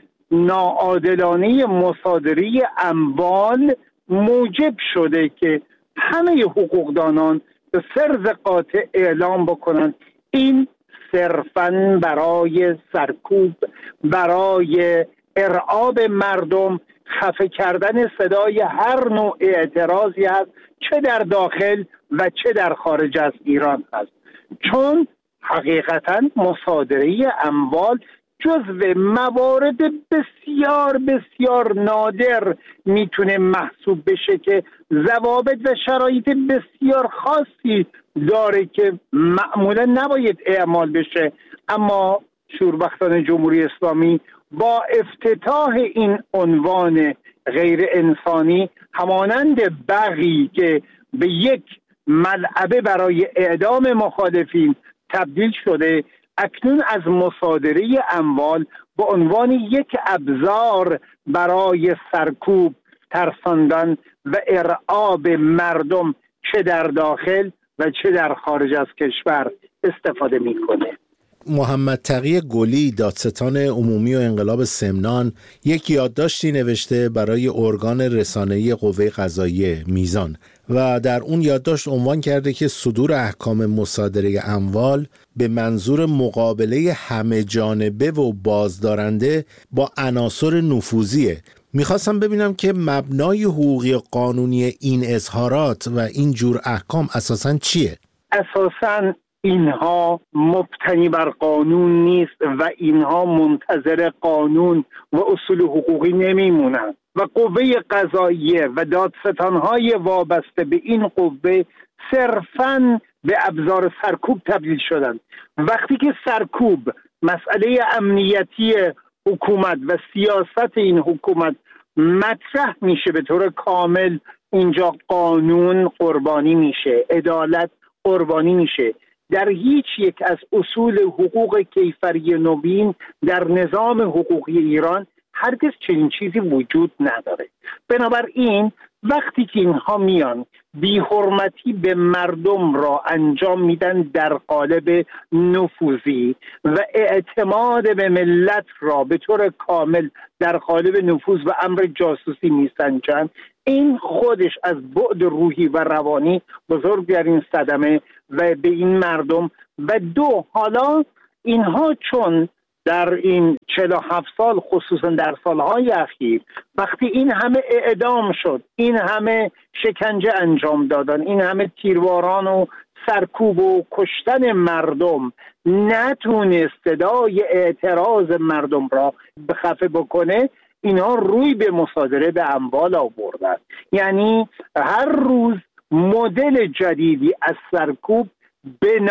ناعادلانه مصادره اموال موجب شده که همه حقوقدانان به سرز قاطع اعلام بکنن این صرفاً برای سرکوب، برای ارعاب مردم، خفه کردن صدای هر نوع اعتراضی هست، چه در داخل و چه در خارج از ایران هست. چون حقیقتاً مصادره اموال جزو موارد بسیار بسیار نادر میتونه محسوب بشه که ضوابط و شرایط بسیار خاصی داره که معمولا نباید اعمال بشه، اما شوربختان جمهوری اسلامی با افتتاح این عنوان غیر انسانی همانند بغی که به یک ملعبه برای اعدام مخالفین تبدیل شده، اکنون از مصادره اموال به عنوان یک ابزار برای سرکوب، ترساندن و ارعاب مردم چه در داخل و چه در خارج از کشور استفاده میکنه. محمد تقی گلی، دادستان عمومی و انقلاب سمنان، یک یادداشتی نوشته برای ارگان رسانه‌ای قوه قضاییه میزان و در اون یادداشت عنوان کرده که صدور احکام مصادره اموال به منظور مقابله همه جانبه و بازدارنده با عناصر نفوذیه. میخواستم ببینم که مبنای حقوقی قانونی این اظهارات و این جور احکام اساساً چیه؟ اساساً اینها مبتنی بر قانون نیست و اینها منتظر قانون و اصول حقوقی نمیمونند و قوه قضاییه و دادستانهای وابسته به این قوه صرفاً به ابزار سرکوب تبدیل شدند. وقتی که سرکوب مسئله امنیتی حکومت و سیاست این حکومت مطرح میشه به طور کامل، اینجا قانون قربانی میشه، عدالت قربانی میشه. در هیچ یک از اصول حقوق کیفری نوین در نظام حقوقی ایران هرگز چنین چیزی وجود نداره. بنابراین وقتی که اینها میان بی‌حرمتی به مردم را انجام میدن در قالب نفوذی و اعتماد به ملت را به طور کامل در قالب نفوذ و امر جاسوسی میسنجند، این خودش از بعد روحی و روانی بزرگترین صدمه و به این مردم. و دو، حالا اینها چون در این 47 سال خصوصا در سالهای اخیر وقتی این همه اعدام شد، این همه شکنجه انجام دادن، این همه تیرواران و سرکوب و کشتن مردم، نتونست صدای اعتراض مردم را خفه بکنه، اینها روی به مصادره به اموال آوردن. یعنی هر روز مدل جدیدی از سرکوب به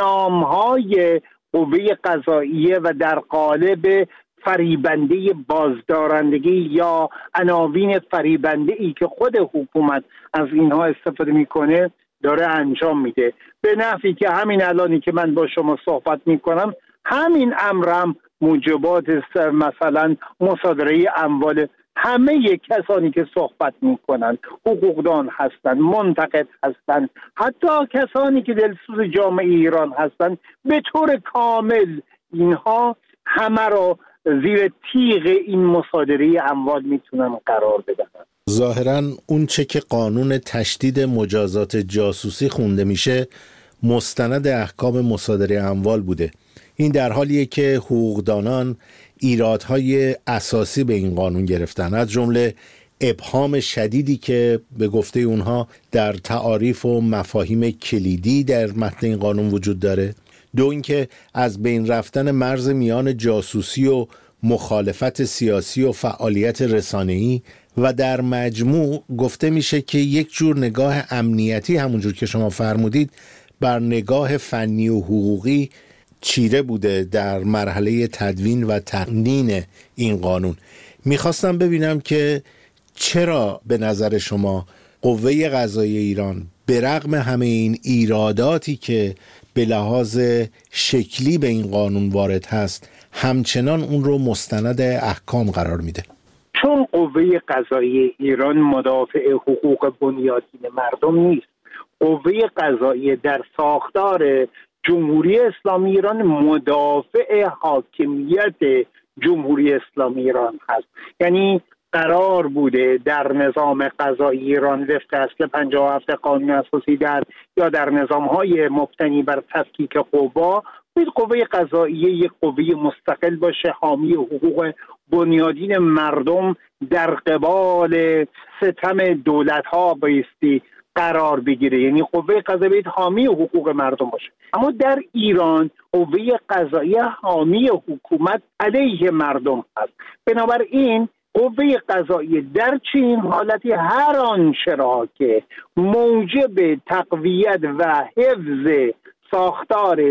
نامهای قوه قضاییه و در قالب فریبنده بازدارندگی یا عناوین فریبنده ای که خود حکومت از اینها استفاده میکنه داره انجام میده، به نفعی که همین الانی که من با شما صحبت میکنم همین امرم موجبات مثلا مصادره اموال همه کسانی که صحبت میکنن حقوقدان هستند، منتقد هستند، حتی کسانی که دلسوز جامعه ایران هستند، به طور کامل اینها همه را زیر تیغ این مصادره اموال میتونن قرار بدن. ظاهراً اون چه که قانون تشدید مجازات جاسوسی خونده میشه مستند احکام مصادره اموال بوده. این در حالیه که حقوقدانان ایرادهای اساسی به این قانون گرفتن، از جمله ابهام شدیدی که به گفته اونها در تعاریف و مفاهیم کلیدی در متن این قانون وجود داره. دو، اینکه از بین رفتن مرز میان جاسوسی و مخالفت سیاسی و فعالیت رسانه‌ای و در مجموع گفته میشه که یک جور نگاه امنیتی، همونجور که شما فرمودید، بر نگاه فنی و حقوقی چیره بوده در مرحله تدوین و تقنین این قانون. میخواستم ببینم که چرا به نظر شما قوه قضاییه ایران به رغم همه این ایراداتی که به لحاظ شکلی به این قانون وارد هست همچنان اون رو مستند احکام قرار میده؟ چون قوه قضاییه ایران مدافع حقوق بنیادین مردم نیست. قوه قضاییه در ساختار جمهوری اسلامی ایران مدافع حاکمیت جمهوری اسلامی ایران هست. یعنی قرار بوده در نظام قضایی ایران وفق اصل 57 قانون اساسی یا در نظام‌های مبتنی بر تفکیک قوا، قوه قضاییه یک قوه مستقل باشه، حامی حقوق بنیادین مردم در قبال ستم دولت‌ها بایستی قرار بگیره. یعنی قوه قضاییه حامی حقوق مردم باشه. اما در ایران قوه قضاییه حامی حکومت علیه مردم هست. بنابراین قوه قضاییه در چنین حالتی هر آنچه را که موجب تقویت و حفظ ساختار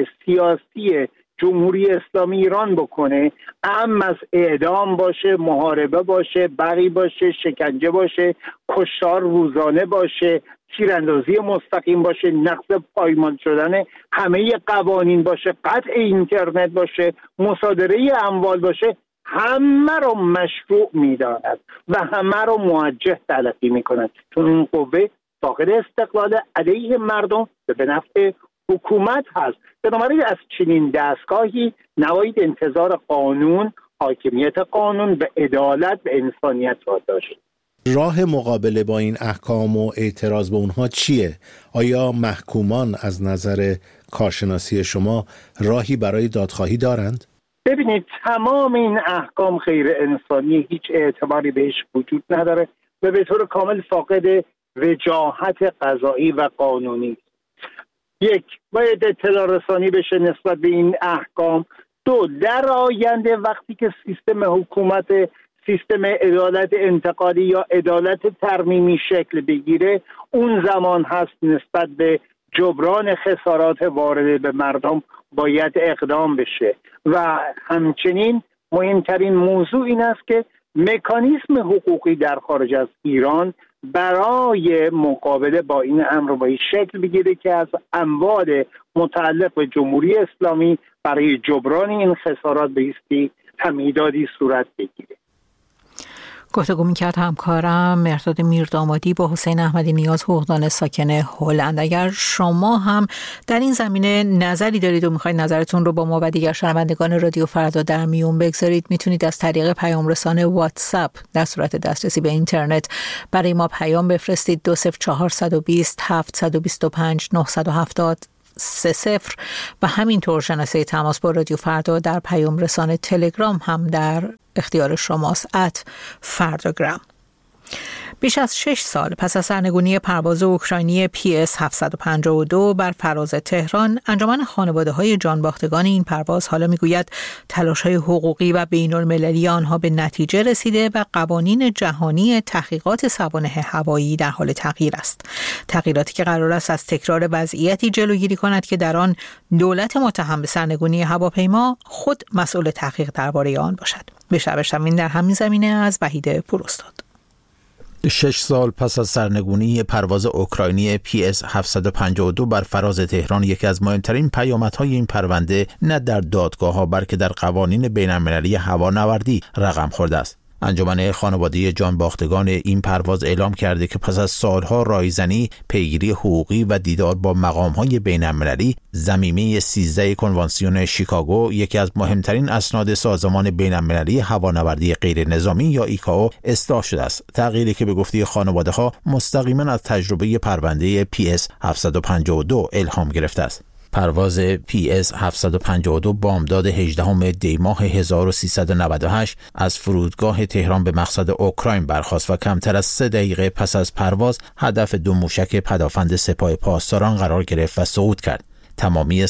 سیاسی جمهوری اسلامی ایران بکنه، اهم از اعدام باشه، محاربه باشه، بغی باشه، شکنجه باشه، کشتار روزانه باشه، تیراندازی مستقیم باشه، نقض پایمال شدن همه قوانین باشه، قطع اینترنت باشه، مصادره اموال باشه، همه رو مشروع می‌داند و همه رو موجه تلقی می‌کند، چون اون قوه فاقد استقلال علیه مردم به نفع حکومت هست. بنابراین از چنین دستگاهی نباید انتظار قانون، حاکمیت قانون و عدالت و انسانیت را داشت. راه مقابله با این احکام و اعتراض به اونها چیه؟ آیا محکومان از نظر کارشناسی شما راهی برای دادخواهی دارند؟ ببینید، تمام این احکام غیر انسانی، هیچ اعتباری بهش وجود نداره و به طور کامل فاقد وجاهت قضایی و قانونی. یک، باید اطلاع رسانی بشه نسبت به این احکام. دو، در آینده وقتی که سیستم حکومت، سیستم عدالت انتقالی یا عدالت ترمیمی شکل بگیره، اون زمان هست نسبت به جبران خسارات وارده به مردم باید اقدام بشه. و همچنین مهمترین موضوع این است که مکانیزم حقوقی در خارج از ایران برای مقابله با این امر باید شکل بگیره که از اموال متعلق به جمهوری اسلامی برای جبران این خسارات بایستی تمهیداتی صورت بگیره. گفتگو می‌کرد همکارم مهرداد میردامادی با حسین احمدی نیاز، حقوقدان ساکن هلند. اگر شما هم در این زمینه نظری دارید و می‌خواید نظرتون رو با ما و دیگر شنوندگان رادیو فردا در میون بگذارید، میتونید از طریق پیام رسان واتساپ در صورت دسترسی به اینترنت برای ما پیام بفرستید. 20420 725 970 30 و همینطور شناسه تماس با رادیو فردا در پیام رسان تلگرام هم در اختیار شماست @فرdagram. بیش از 6 سال پس از سرنگونی پرواز اوکراینی PS 752 بر فراز تهران، انجمن خانواده‌های جانباختگان این پرواز حالا میگوید تلاش‌های حقوقی و بین‌المللی آنها به نتیجه رسیده و قوانین جهانی تحقیقات سوانح هوایی در حال تغییر است. تغییراتی که قرار است از تکرار وضعیتی جلوگیری کند که در آن دولت متهم به سرنگونی هواپیما خود مسئول تحقیق درباره آن باشد. بشنویم در همین زمینه از وحید پوراستاد. 6 سال پس از سرنگونی پرواز اوکراینی PS 752 بر فراز تهران، یکی از مهمترین پیامدهای این پرونده نه در دادگاه‌ها بلکه در قوانین بین‌المللی هوانوردی رقم خورده است. انجمن خانواده جانباختگان این پرواز اعلام کرده که پس از سالها رایزنی، پیگیری حقوقی و دیدار با مقام‌های بین‌المللی، ضمیمه 13 کنوانسیون شیکاگو، یکی از مهمترین اسناد سازمان بین‌المللی هوانوردی غیر نظامی یا ایکائو، اصلاح شده است. تغییری که به گفته خانواده‌ها مستقیما از تجربه پرونده PS 752 الهام گرفته است. پرواز PS 752 بامداد 18 دی ماه 1398 از فرودگاه تهران به مقصد اوکراین برخاست و کمتر از 3 دقیقه پس از پرواز هدف 2 موشک پدافند سپاه پاسداران قرار گرفت و صعود کرد. تمامی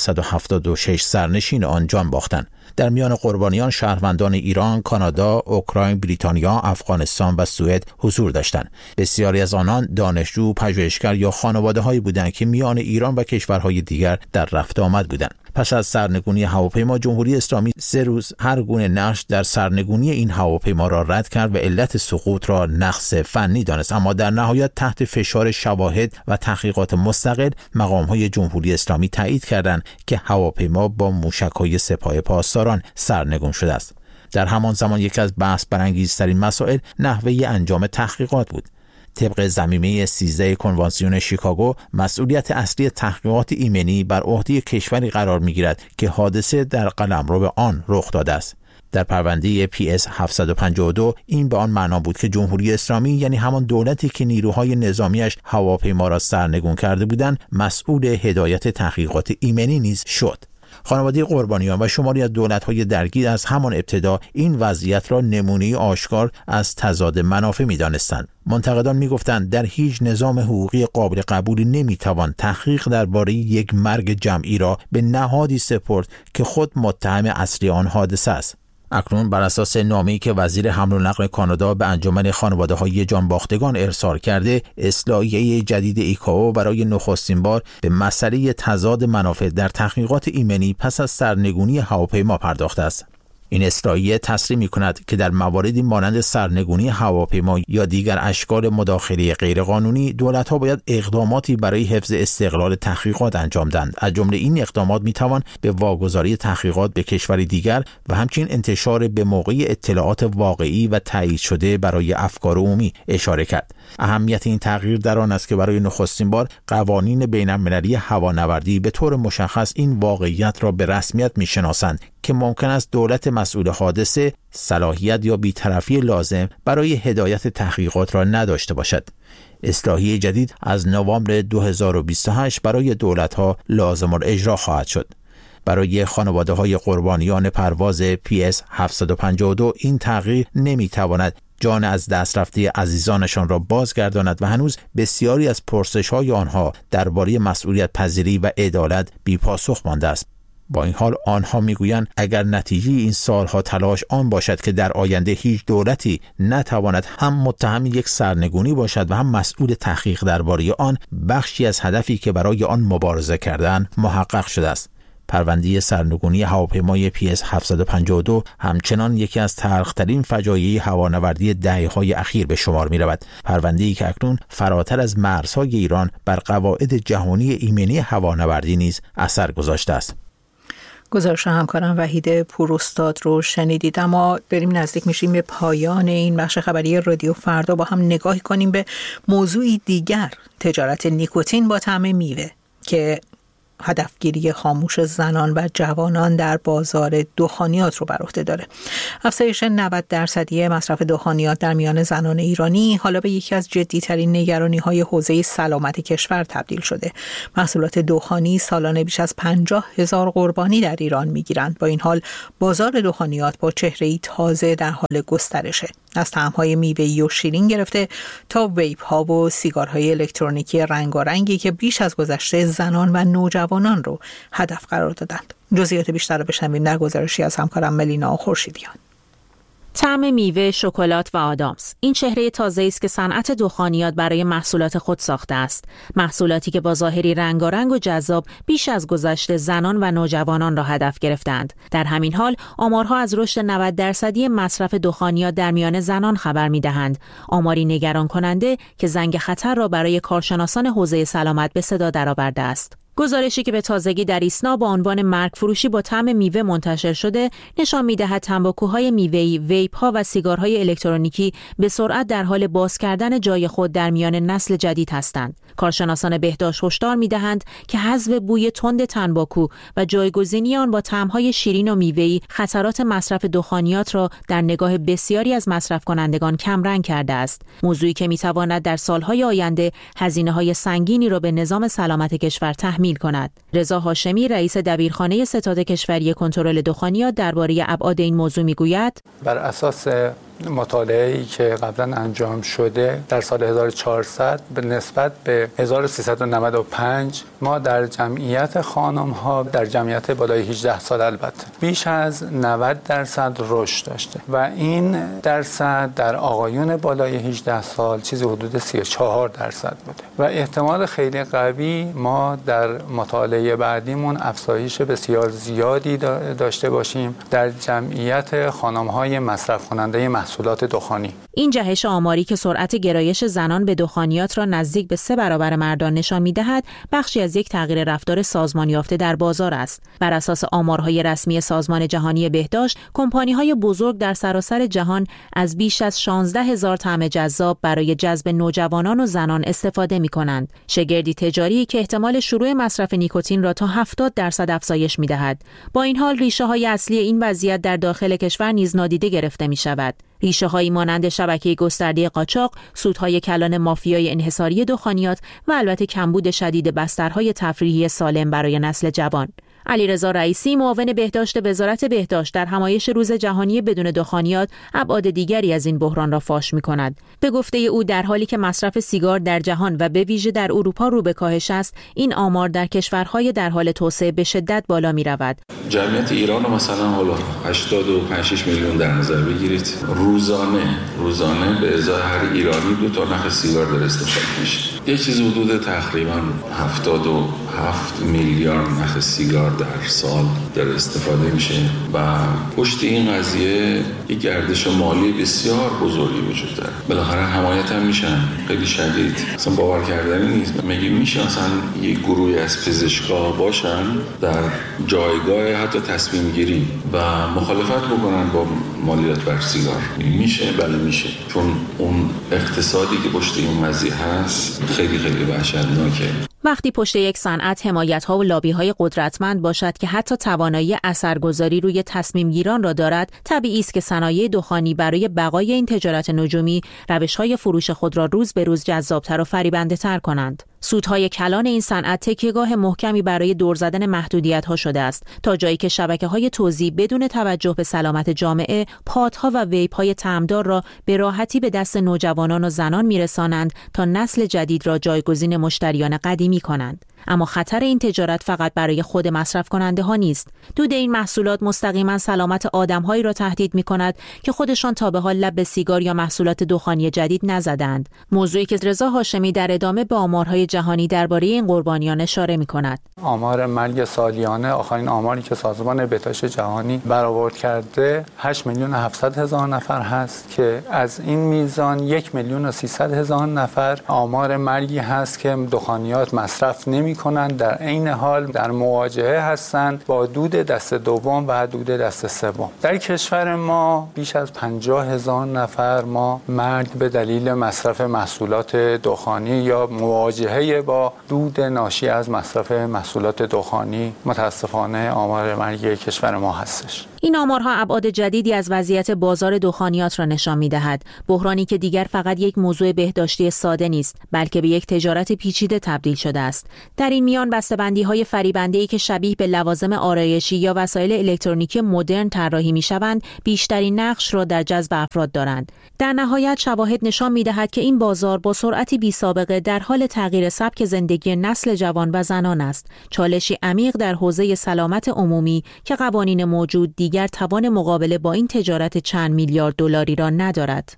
176 سرنشین آن جان باختند. در میان قربانیان شهروندان ایران، کانادا، اوکراین، بریتانیا، افغانستان و سوئد حضور داشتند. بسیاری از آنان دانشجو، پژوهشگر یا خانواده‌هایی بودند که میان ایران و کشورهای دیگر در رفت آمد بودند. پس از سرنگونی هواپیما، جمهوری اسلامی 3 روز هر گونه نقش در سرنگونی این هواپیما را رد کرد و علت سقوط را نقص فنی دانست، اما در نهایت تحت فشار شواهد و تحقیقات مستقل مقام‌های جمهوری اسلامی تایید کردند که هواپیما با موشک‌های سپاه پاسداران سرنگون شده است. در همان زمان یکی از بحث برانگیزترین مسائل نحوه انجام تحقیقات بود. طبق ضمیمه 13 کنوانسیون شیکاگو، مسئولیت اصلی تحقیقات ایمنی بر عهده کشوری قرار می‌گیرد که حادثه در قلمرو آن رخ داده است. در پرونده PS 752 این به آن معنا بود که جمهوری اسلامی، یعنی همان دولتی که نیروهای نظامیش هواپیما را سرنگون کرده بودند، مسئول هدایت تحقیقات ایمنی نیز شد. خانواده قربانیان و شماری از دولت‌های درگیر از همان ابتدا این وضعیت را نمونه‌ای آشکار از تضاد منافع می‌دانستند. منتقدان می‌گفتند در هیچ نظام حقوقی قابل قبولی نمی‌توان تحقیق درباره یک مرگ جمعی را به نهادی سپرد که خود متهم اصلی آن حادثه است. اکنون بر اساس نامه‌ای که وزیر حمل و نقل کانادا به انجمن خانواده‌های جانباختگان ارسال کرده، اصلاحیه جدید ایکائو برای نخستین بار به مسئله تضاد منافع در تحقیقات ایمنی پس از سرنگونی هواپیما پرداخته است. این اصلاحیه تصریح می‌کند که در مواردی مانند سرنگونی هواپیما یا دیگر اشکال مداخله غیرقانونی، دولت‌ها باید اقداماتی برای حفظ استقلال تحقیقات انجام دهند. از جمله این اقدامات می‌توان به واگذاری تحقیقات به کشوری دیگر و همچنین انتشار به موقع اطلاعات واقعی و تایید شده برای افکار عمومی اشاره کرد. اهمیت این تغییر در آن است که برای نخستین بار قوانین بین‌المللی هوانوردی به طور مشخص این واقعیت را به رسمیت می‌شناسند که ممکن است دولت مسئول حادثه صلاحیت یا بی‌طرفی لازم برای هدایت تحقیقات را نداشته باشد. اصلاحیه جدید از نوامبر 2028 برای دولت‌ها لازم الاجرا خواهد شد. برای خانواده‌های قربانیان پرواز PS 752 این تغییر نمی‌تواند جان از دست رفته عزیزانشان را بازگرداند و هنوز بسیاری از پرسش‌های آنها درباره مسئولیت پذیری و عدالت بی‌پاسخ مانده است. با این حال آنها میگویند اگر نتیجه این سالها تلاش آن باشد که در آینده هیچ دولتی نتواند هم متهم یک سرنگونی باشد و هم مسئول تحقیق درباره آن، بخشی از هدفی که برای آن مبارزه کردند محقق شده است. پرونده سرنگونی هواپیمای PS 752 همچنان یکی از تلخ‌ترین فجایع هوانوردی دهه‌های اخیر به شمار می‌رود. پرونده‌ای که اکنون فراتر از مرزهای ایران بر قواعد جهانی ایمنی هوانوردی نیز اثر گذاشته است. گزارش همکارم وحید پوراستاد رو شنیدید. اما داریم نزدیک میشیم به پایان این بخش خبری رادیو فردا. با هم نگاهی کنیم به موضوعی دیگر، تجارت نیکوتین با طعم میوه که هدفگیری خاموش زنان و جوانان در بازار دخانیات رو بر عهده داره. افزایش 90% مصرف دخانیات در میان زنان ایرانی حالا به یکی از جدی‌ترین نگرانی‌های حوزه سلامت کشور تبدیل شده. محصولات دخانی سالانه بیش از 50,000 قربانی در ایران می‌گیرند. با این حال بازار دخانیات با چهره‌ای تازه در حال گسترشه. از طعم‌های میوه‌ای و شیرین گرفته تا ویپ‌ها و سیگارهای الکترونیکی رنگارنگی که بیش از گذشته زنان و نوجوانان رو هدف قرار دادند. جزئیات بیشتر رو بشنویم در گزارشی از همکارم ملینا خورشیدیان. طعم میوه، شکلات و آدامس، این چهره تازه‌ای است که صنعت دخانیات برای محصولات خود ساخته است. محصولاتی که با ظاهری رنگارنگ و جذاب بیش از گذشته زنان و نوجوانان را هدف گرفتند. در همین حال آمارها از رشد 90% مصرف دخانیات در میان زنان خبر می‌دهند. آماری نگران کننده که زنگ خطر را برای کارشناسان حوزه سلامت به صدا درآورده است. گزارشی که به تازگی در ایسنا با عنوان مرگ فروشی با طعم میوه منتشر شده نشان می‌دهد تنباکوهای میوه‌ای، ویپ‌ها و سیگارهای الکترونیکی به سرعت در حال باز کردن جای خود در میان نسل جدید هستند. کارشناسان بهداشت هشدار می‌دهند که حذف بوی تند تنباکو و جایگزینی آن با طعم‌های شیرین و میوه‌ای خطرات مصرف دخانیات را در نگاه بسیاری از مصرف کنندگان کمرنگ کرده است. موضوعی که می‌تواند در سال‌های آینده هزینه‌های سنگینی را به نظام سلامت کشور تحمیل کند. رضا هاشمی رئیس دبیرخانه ستاد کشوری کنترل دخانیات درباره ابعاد این موضوع میگوید: بر اساس مطالعه‌ای که قبلا انجام شده در سال 1400 به نسبت به 1395 ما در جمعیت خانم‌ها در جمعیت بالای 18 سال البته بیش از 90% رشد داشته و این درصد در آقایون بالای 18 سال چیزی حدود 34% بوده و احتمال خیلی قوی ما در مطالعه بعدیمون افزایش بسیار زیادی داشته باشیم در جمعیت خانم‌های مصرف کننده محصولات دخانی. این جهش آماری که سرعت گرایش زنان به دخانیات را نزدیک به 3 برابر مردان نشان می‌دهد، بخشی از یک تغییر رفتار سازمان یافته در بازار است. بر اساس آمارهای رسمی سازمان جهانی بهداشت، کمپانی‌های بزرگ در سراسر جهان از بیش از 16,000 طعم جذاب برای جذب نوجوانان و زنان استفاده می‌کنند. شگردی تجاری که احتمال شروع مصرف نیکوتین را تا 70% افزایش می‌دهد. با این حال ریشه‌های اصلی این وضعیت در داخل کشور نیز نادیده گرفته می‌شود. ریشه‌هایی مانند شبکه گسترده قاچاق، سودهای کلان مافیای انحصاری دخانیات و البته کمبود شدید بسترهای تفریحی سالم برای نسل جوان. علیرضا رئیسی معاون بهداشت وزارت بهداشت در همایش روز جهانی بدون دخانیات ابعاد دیگری از این بحران را فاش می‌کند. به گفته او در حالی که مصرف سیگار در جهان و به ویژه در اروپا رو به کاهش است، این آمار در کشورهای در حال توسعه به شدت بالا می‌رود. جمعیت ایران رو مثلا حالا 85 میلیون در نظر بگیرید، روزانه به ازای هر ایرانی 2 تا نخ سیگار داره استفاده میشه. یه چیز حدود تقریبا 77 میلیارد نخ سیگار در سال داره استفاده میشه و پشت این قضیه یک گردش مالی بسیار بزرگی وجود داره. بالاخره حمایت هم میشن خیلی شدید. اصلا باور کردنی نیست. میشه اصلا یک گروهی از پزشکا باشن در جایگاه حتی تصمیم گیری و مخالفت بکنن با مالیات بر سیگار. میشه، بله میشه، چون اون اقتصادی که پشت این قضیه هست خیلی وحشتناکه. وقتی پشت یک صنعت حمایت‌ها و لابی‌های قدرتمند باشد که حتی توانایی اثرگذاری روی تصمیم گیران را دارد، طبیعی است که صنایع دخانی برای بقای این تجارت نجومی روش‌های فروش خود را روز به روز جذاب‌تر و فریبنده‌تر کنند. سودهای کلان این صنعت تکیهگاه محکمی برای دور زدن محدودیت‌ها شده است، تا جایی که شبکه‌های توزیع بدون توجه به سلامت جامعه، پادها و ویپ‌های طعمدار را به راحتی به دست نوجوانان و زنان می‌رسانند تا نسل جدید را جایگزین مشتریان قدیمی کنند. اما خطر این تجارت فقط برای خود مصرف کننده ها نیست. دود این محصولات مستقیما سلامت آدم‌هایی را تهدید می‌کند که خودشان تا به حال لب به سیگار یا محصولات دخانی جدید نزدند. موضوعی که رضا هاشمی در ادامه به آمارهای جهانی درباره این قربانیان اشاره می‌کند. آمار مرگ سالیانه، آخرین آماری که سازمان بهداشت جهانی برآورد کرده 8,700,000 نفر هست که از این میزان 1,300,000 نفر آمار مرگی هست که دخانیات مصرف نمی‌کنند، در عین حال در مواجهه هستند با دود دست دوم و دود دست سوم. در کشور ما بیش از 50,000 نفر ما مرگ به دلیل مصرف محصولات دخانی یا مواجهه با دود ناشی از مصرف محصولات دخانی متاسفانه آمار مرگ کشور ما هستش. این آمارها ابعاد جدیدی از وضعیت بازار دخانیات را نشان می‌دهد، بحرانی که دیگر فقط یک موضوع بهداشتی ساده نیست، بلکه به یک تجارت پیچیده تبدیل شده است. در این میان بسته‌بندی‌های فریبنده‌ای که شبیه به لوازم آرایشی یا وسایل الکترونیکی مدرن طراحی می‌شوند، بیشترین نقش را در جذب افراد دارند. در نهایت شواهد نشان می‌دهد که این بازار با سرعتی بی‌سابقه در حال تغییر سبک زندگی نسل جوان و زنان است، چالشی عمیق در حوزه سلامت عمومی که قوانین موجود دیگر توان مقابله با این تجارت چند میلیارد دلاری را ندارد.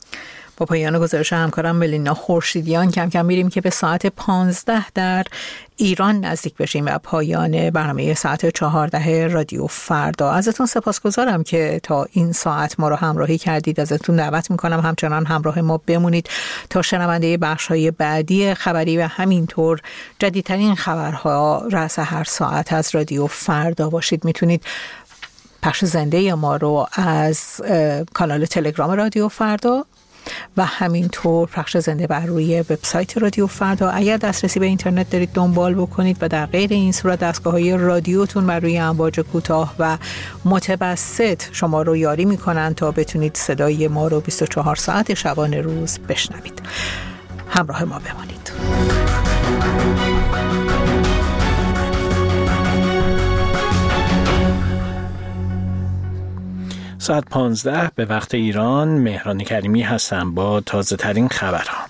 با پایان گزارش همکارم ملینا خورشیدیان کم کم میریم که به ساعت 15 در ایران نزدیک بشیم و پایان برنامه ساعت 14 رادیو فردا. ازتون سپاسگزارم که تا این ساعت ما رو همراهی کردید. ازتون دعوت میکنم همچنان همراه ما بمونید تا شنونده بخش‌های بعدی خبری و همینطور جدیدترین خبرها رأس هر ساعت از رادیو فردا باشید. میتونید پخش زنده ما رو از کانال تلگرام رادیو فردا و همینطور پخش زنده بر روی وبسایت رادیو فردا اگر دسترسی به اینترنت دارید دنبال بکنید و در غیر این صورت دستگاه‌های رادیوتون بر روی امواج کوتاه و متوسط شما رو یاری می‌کنن تا بتونید صدای ما رو 24 ساعت شبانه روز بشنوید. همراه ما بمانید. ساعت 15 به وقت ایران. مهران کریمی هستم با تازه ترین خبرها.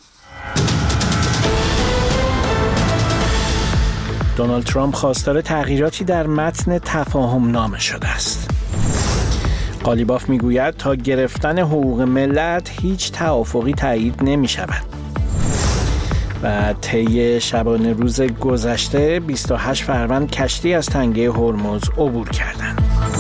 دونالد ترامپ خواستار تغییراتی در متن تفاهم نامه شده است. قالیباف میگوید تا گرفتن حقوق ملت هیچ توافقی تایید نمی شود. و طی شبانه روز گذشته 28 فروند کشتی از تنگه هرمز عبور کردند.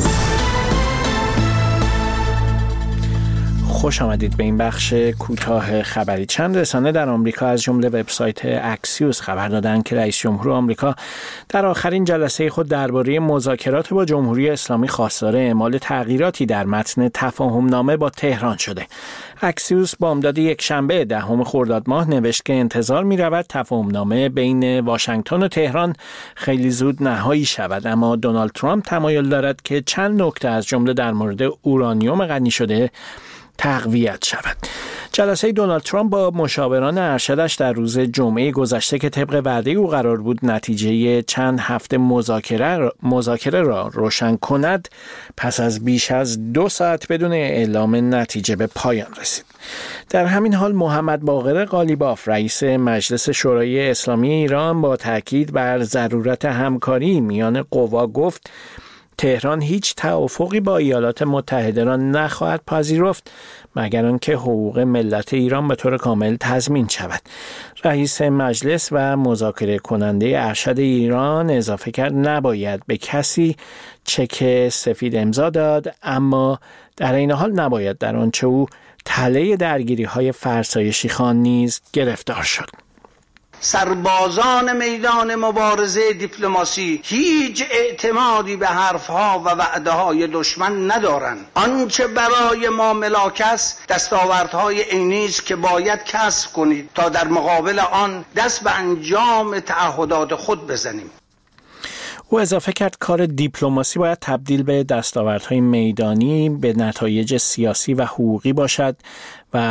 خوش آمدید به این بخش کوتاه خبری. چند رسانه در آمریکا از جمله وبسایت اکسیوس خبر دادند که رئیس جمهور آمریکا در آخرین جلسه خود درباره مذاکرات با جمهوری اسلامی خواستار اعمال تغییراتی در متن تفاهم نامه با تهران شده. اکسیوس بامداد یکشنبه 10 خرداد ماه نوشت که انتظار می رود تفاهم نامه بین واشنگتن و تهران خیلی زود نهایی شود، اما دونالد ترامپ تمایل دارد که چند نکته از جمله در مورد اورانیوم غنی شده تقویت شود. جلسه دونالد ترامپ با مشاوران ارشدش در روز جمعه گذشته که طبق وعده او قرار بود نتیجه چند هفته مذاکره را روشن کند، پس از بیش از 2 ساعت بدون اعلام نتیجه به پایان رسید. در همین حال محمد باقر قالیباف رئیس مجلس شورای اسلامی ایران با تاکید بر ضرورت همکاری میان قوا گفت تهران هیچ توافقی با ایالات متحده را نخواهد پذیرفت مگر آنکه حقوق ملت ایران به طور کامل تضمین شود. رئیس مجلس و مذاکره کننده ارشد ایران اضافه کرد نباید به کسی چک سفید امضا داد، اما در این حال نباید در آنچه او تله درگیری‌های فرسایشی خوان نیز گرفتار شد. سربازان میدان مبارزه دیپلماسی هیچ اعتمادی به حرفها و وعده‌های دشمن ندارند. آنچه برای ما ملاک است دستاوردهای عینی است که باید کسب کنید تا در مقابل آن دست به انجام تعهدات خود بزنیم. او اضافه کرد کار دیپلماسی باید تبدیل به دستاوردهای میدانی به نتایج سیاسی و حقوقی باشد و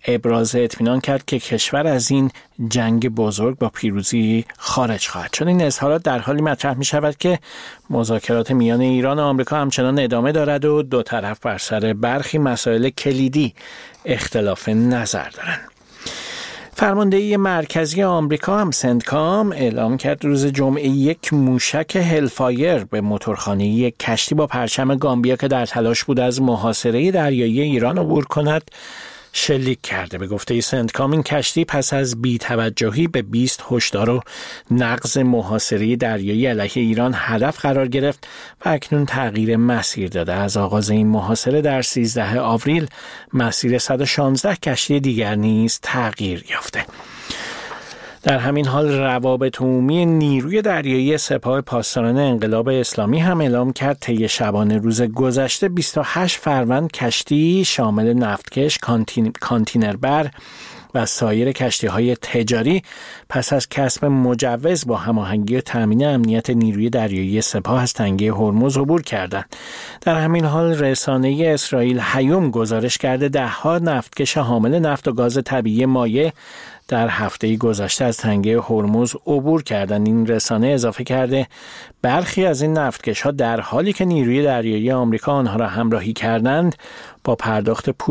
ابراز اطمینان کرد که کشور از این جنگ بزرگ با پیروزی خارج خواهد شد. این اظهارات در حالی مطرح می شود که مذاکرات میان ایران و آمریکا همچنان ادامه دارد و دو طرف بر سر برخی مسائل کلیدی اختلاف نظر دارند. فرماندهی مرکزی آمریکا هم سنتکام اعلام کرد روز جمعه یک موشک هلفایر به موتورخانه یک کشتی با پرچم گامبیا که در تلاش بود از محاصره دریایی ایران عبور کند شلیک کرده. به گفته سنتکام این کشتی پس از بی‌توجهی به 20 هشدار و نقض محاصره دریایی علیه ایران هدف قرار گرفت و اکنون تغییر مسیر داده. از آغاز این محاصره در 13 آوریل مسیر 116 کشتی دیگر نیز تغییر یافته. در همین حال روابط عمومی نیروی دریایی سپاه پاسداران انقلاب اسلامی هم اعلام کرد طی شبانه روز گذشته 28 فروند کشتی شامل نفتکش، کانتینربر و سایر کشتی‌های تجاری پس از کسب مجوز با هماهنگی و تامین امنیت نیروی دریایی سپاه از تنگه هرمز عبور کردند. در همین حال رسانه اسرائیل هیوم گزارش کرده ده‌ها نفتکش حامل نفت و گاز طبیعی مایع در هفته گذشته از تنگه هرمز عبور کردند. این رسانه اضافه کرده برخی از این نفتکش‌ها در حالی که نیروی دریایی آمریکا آنها را همراهی کردند با پرداخت پول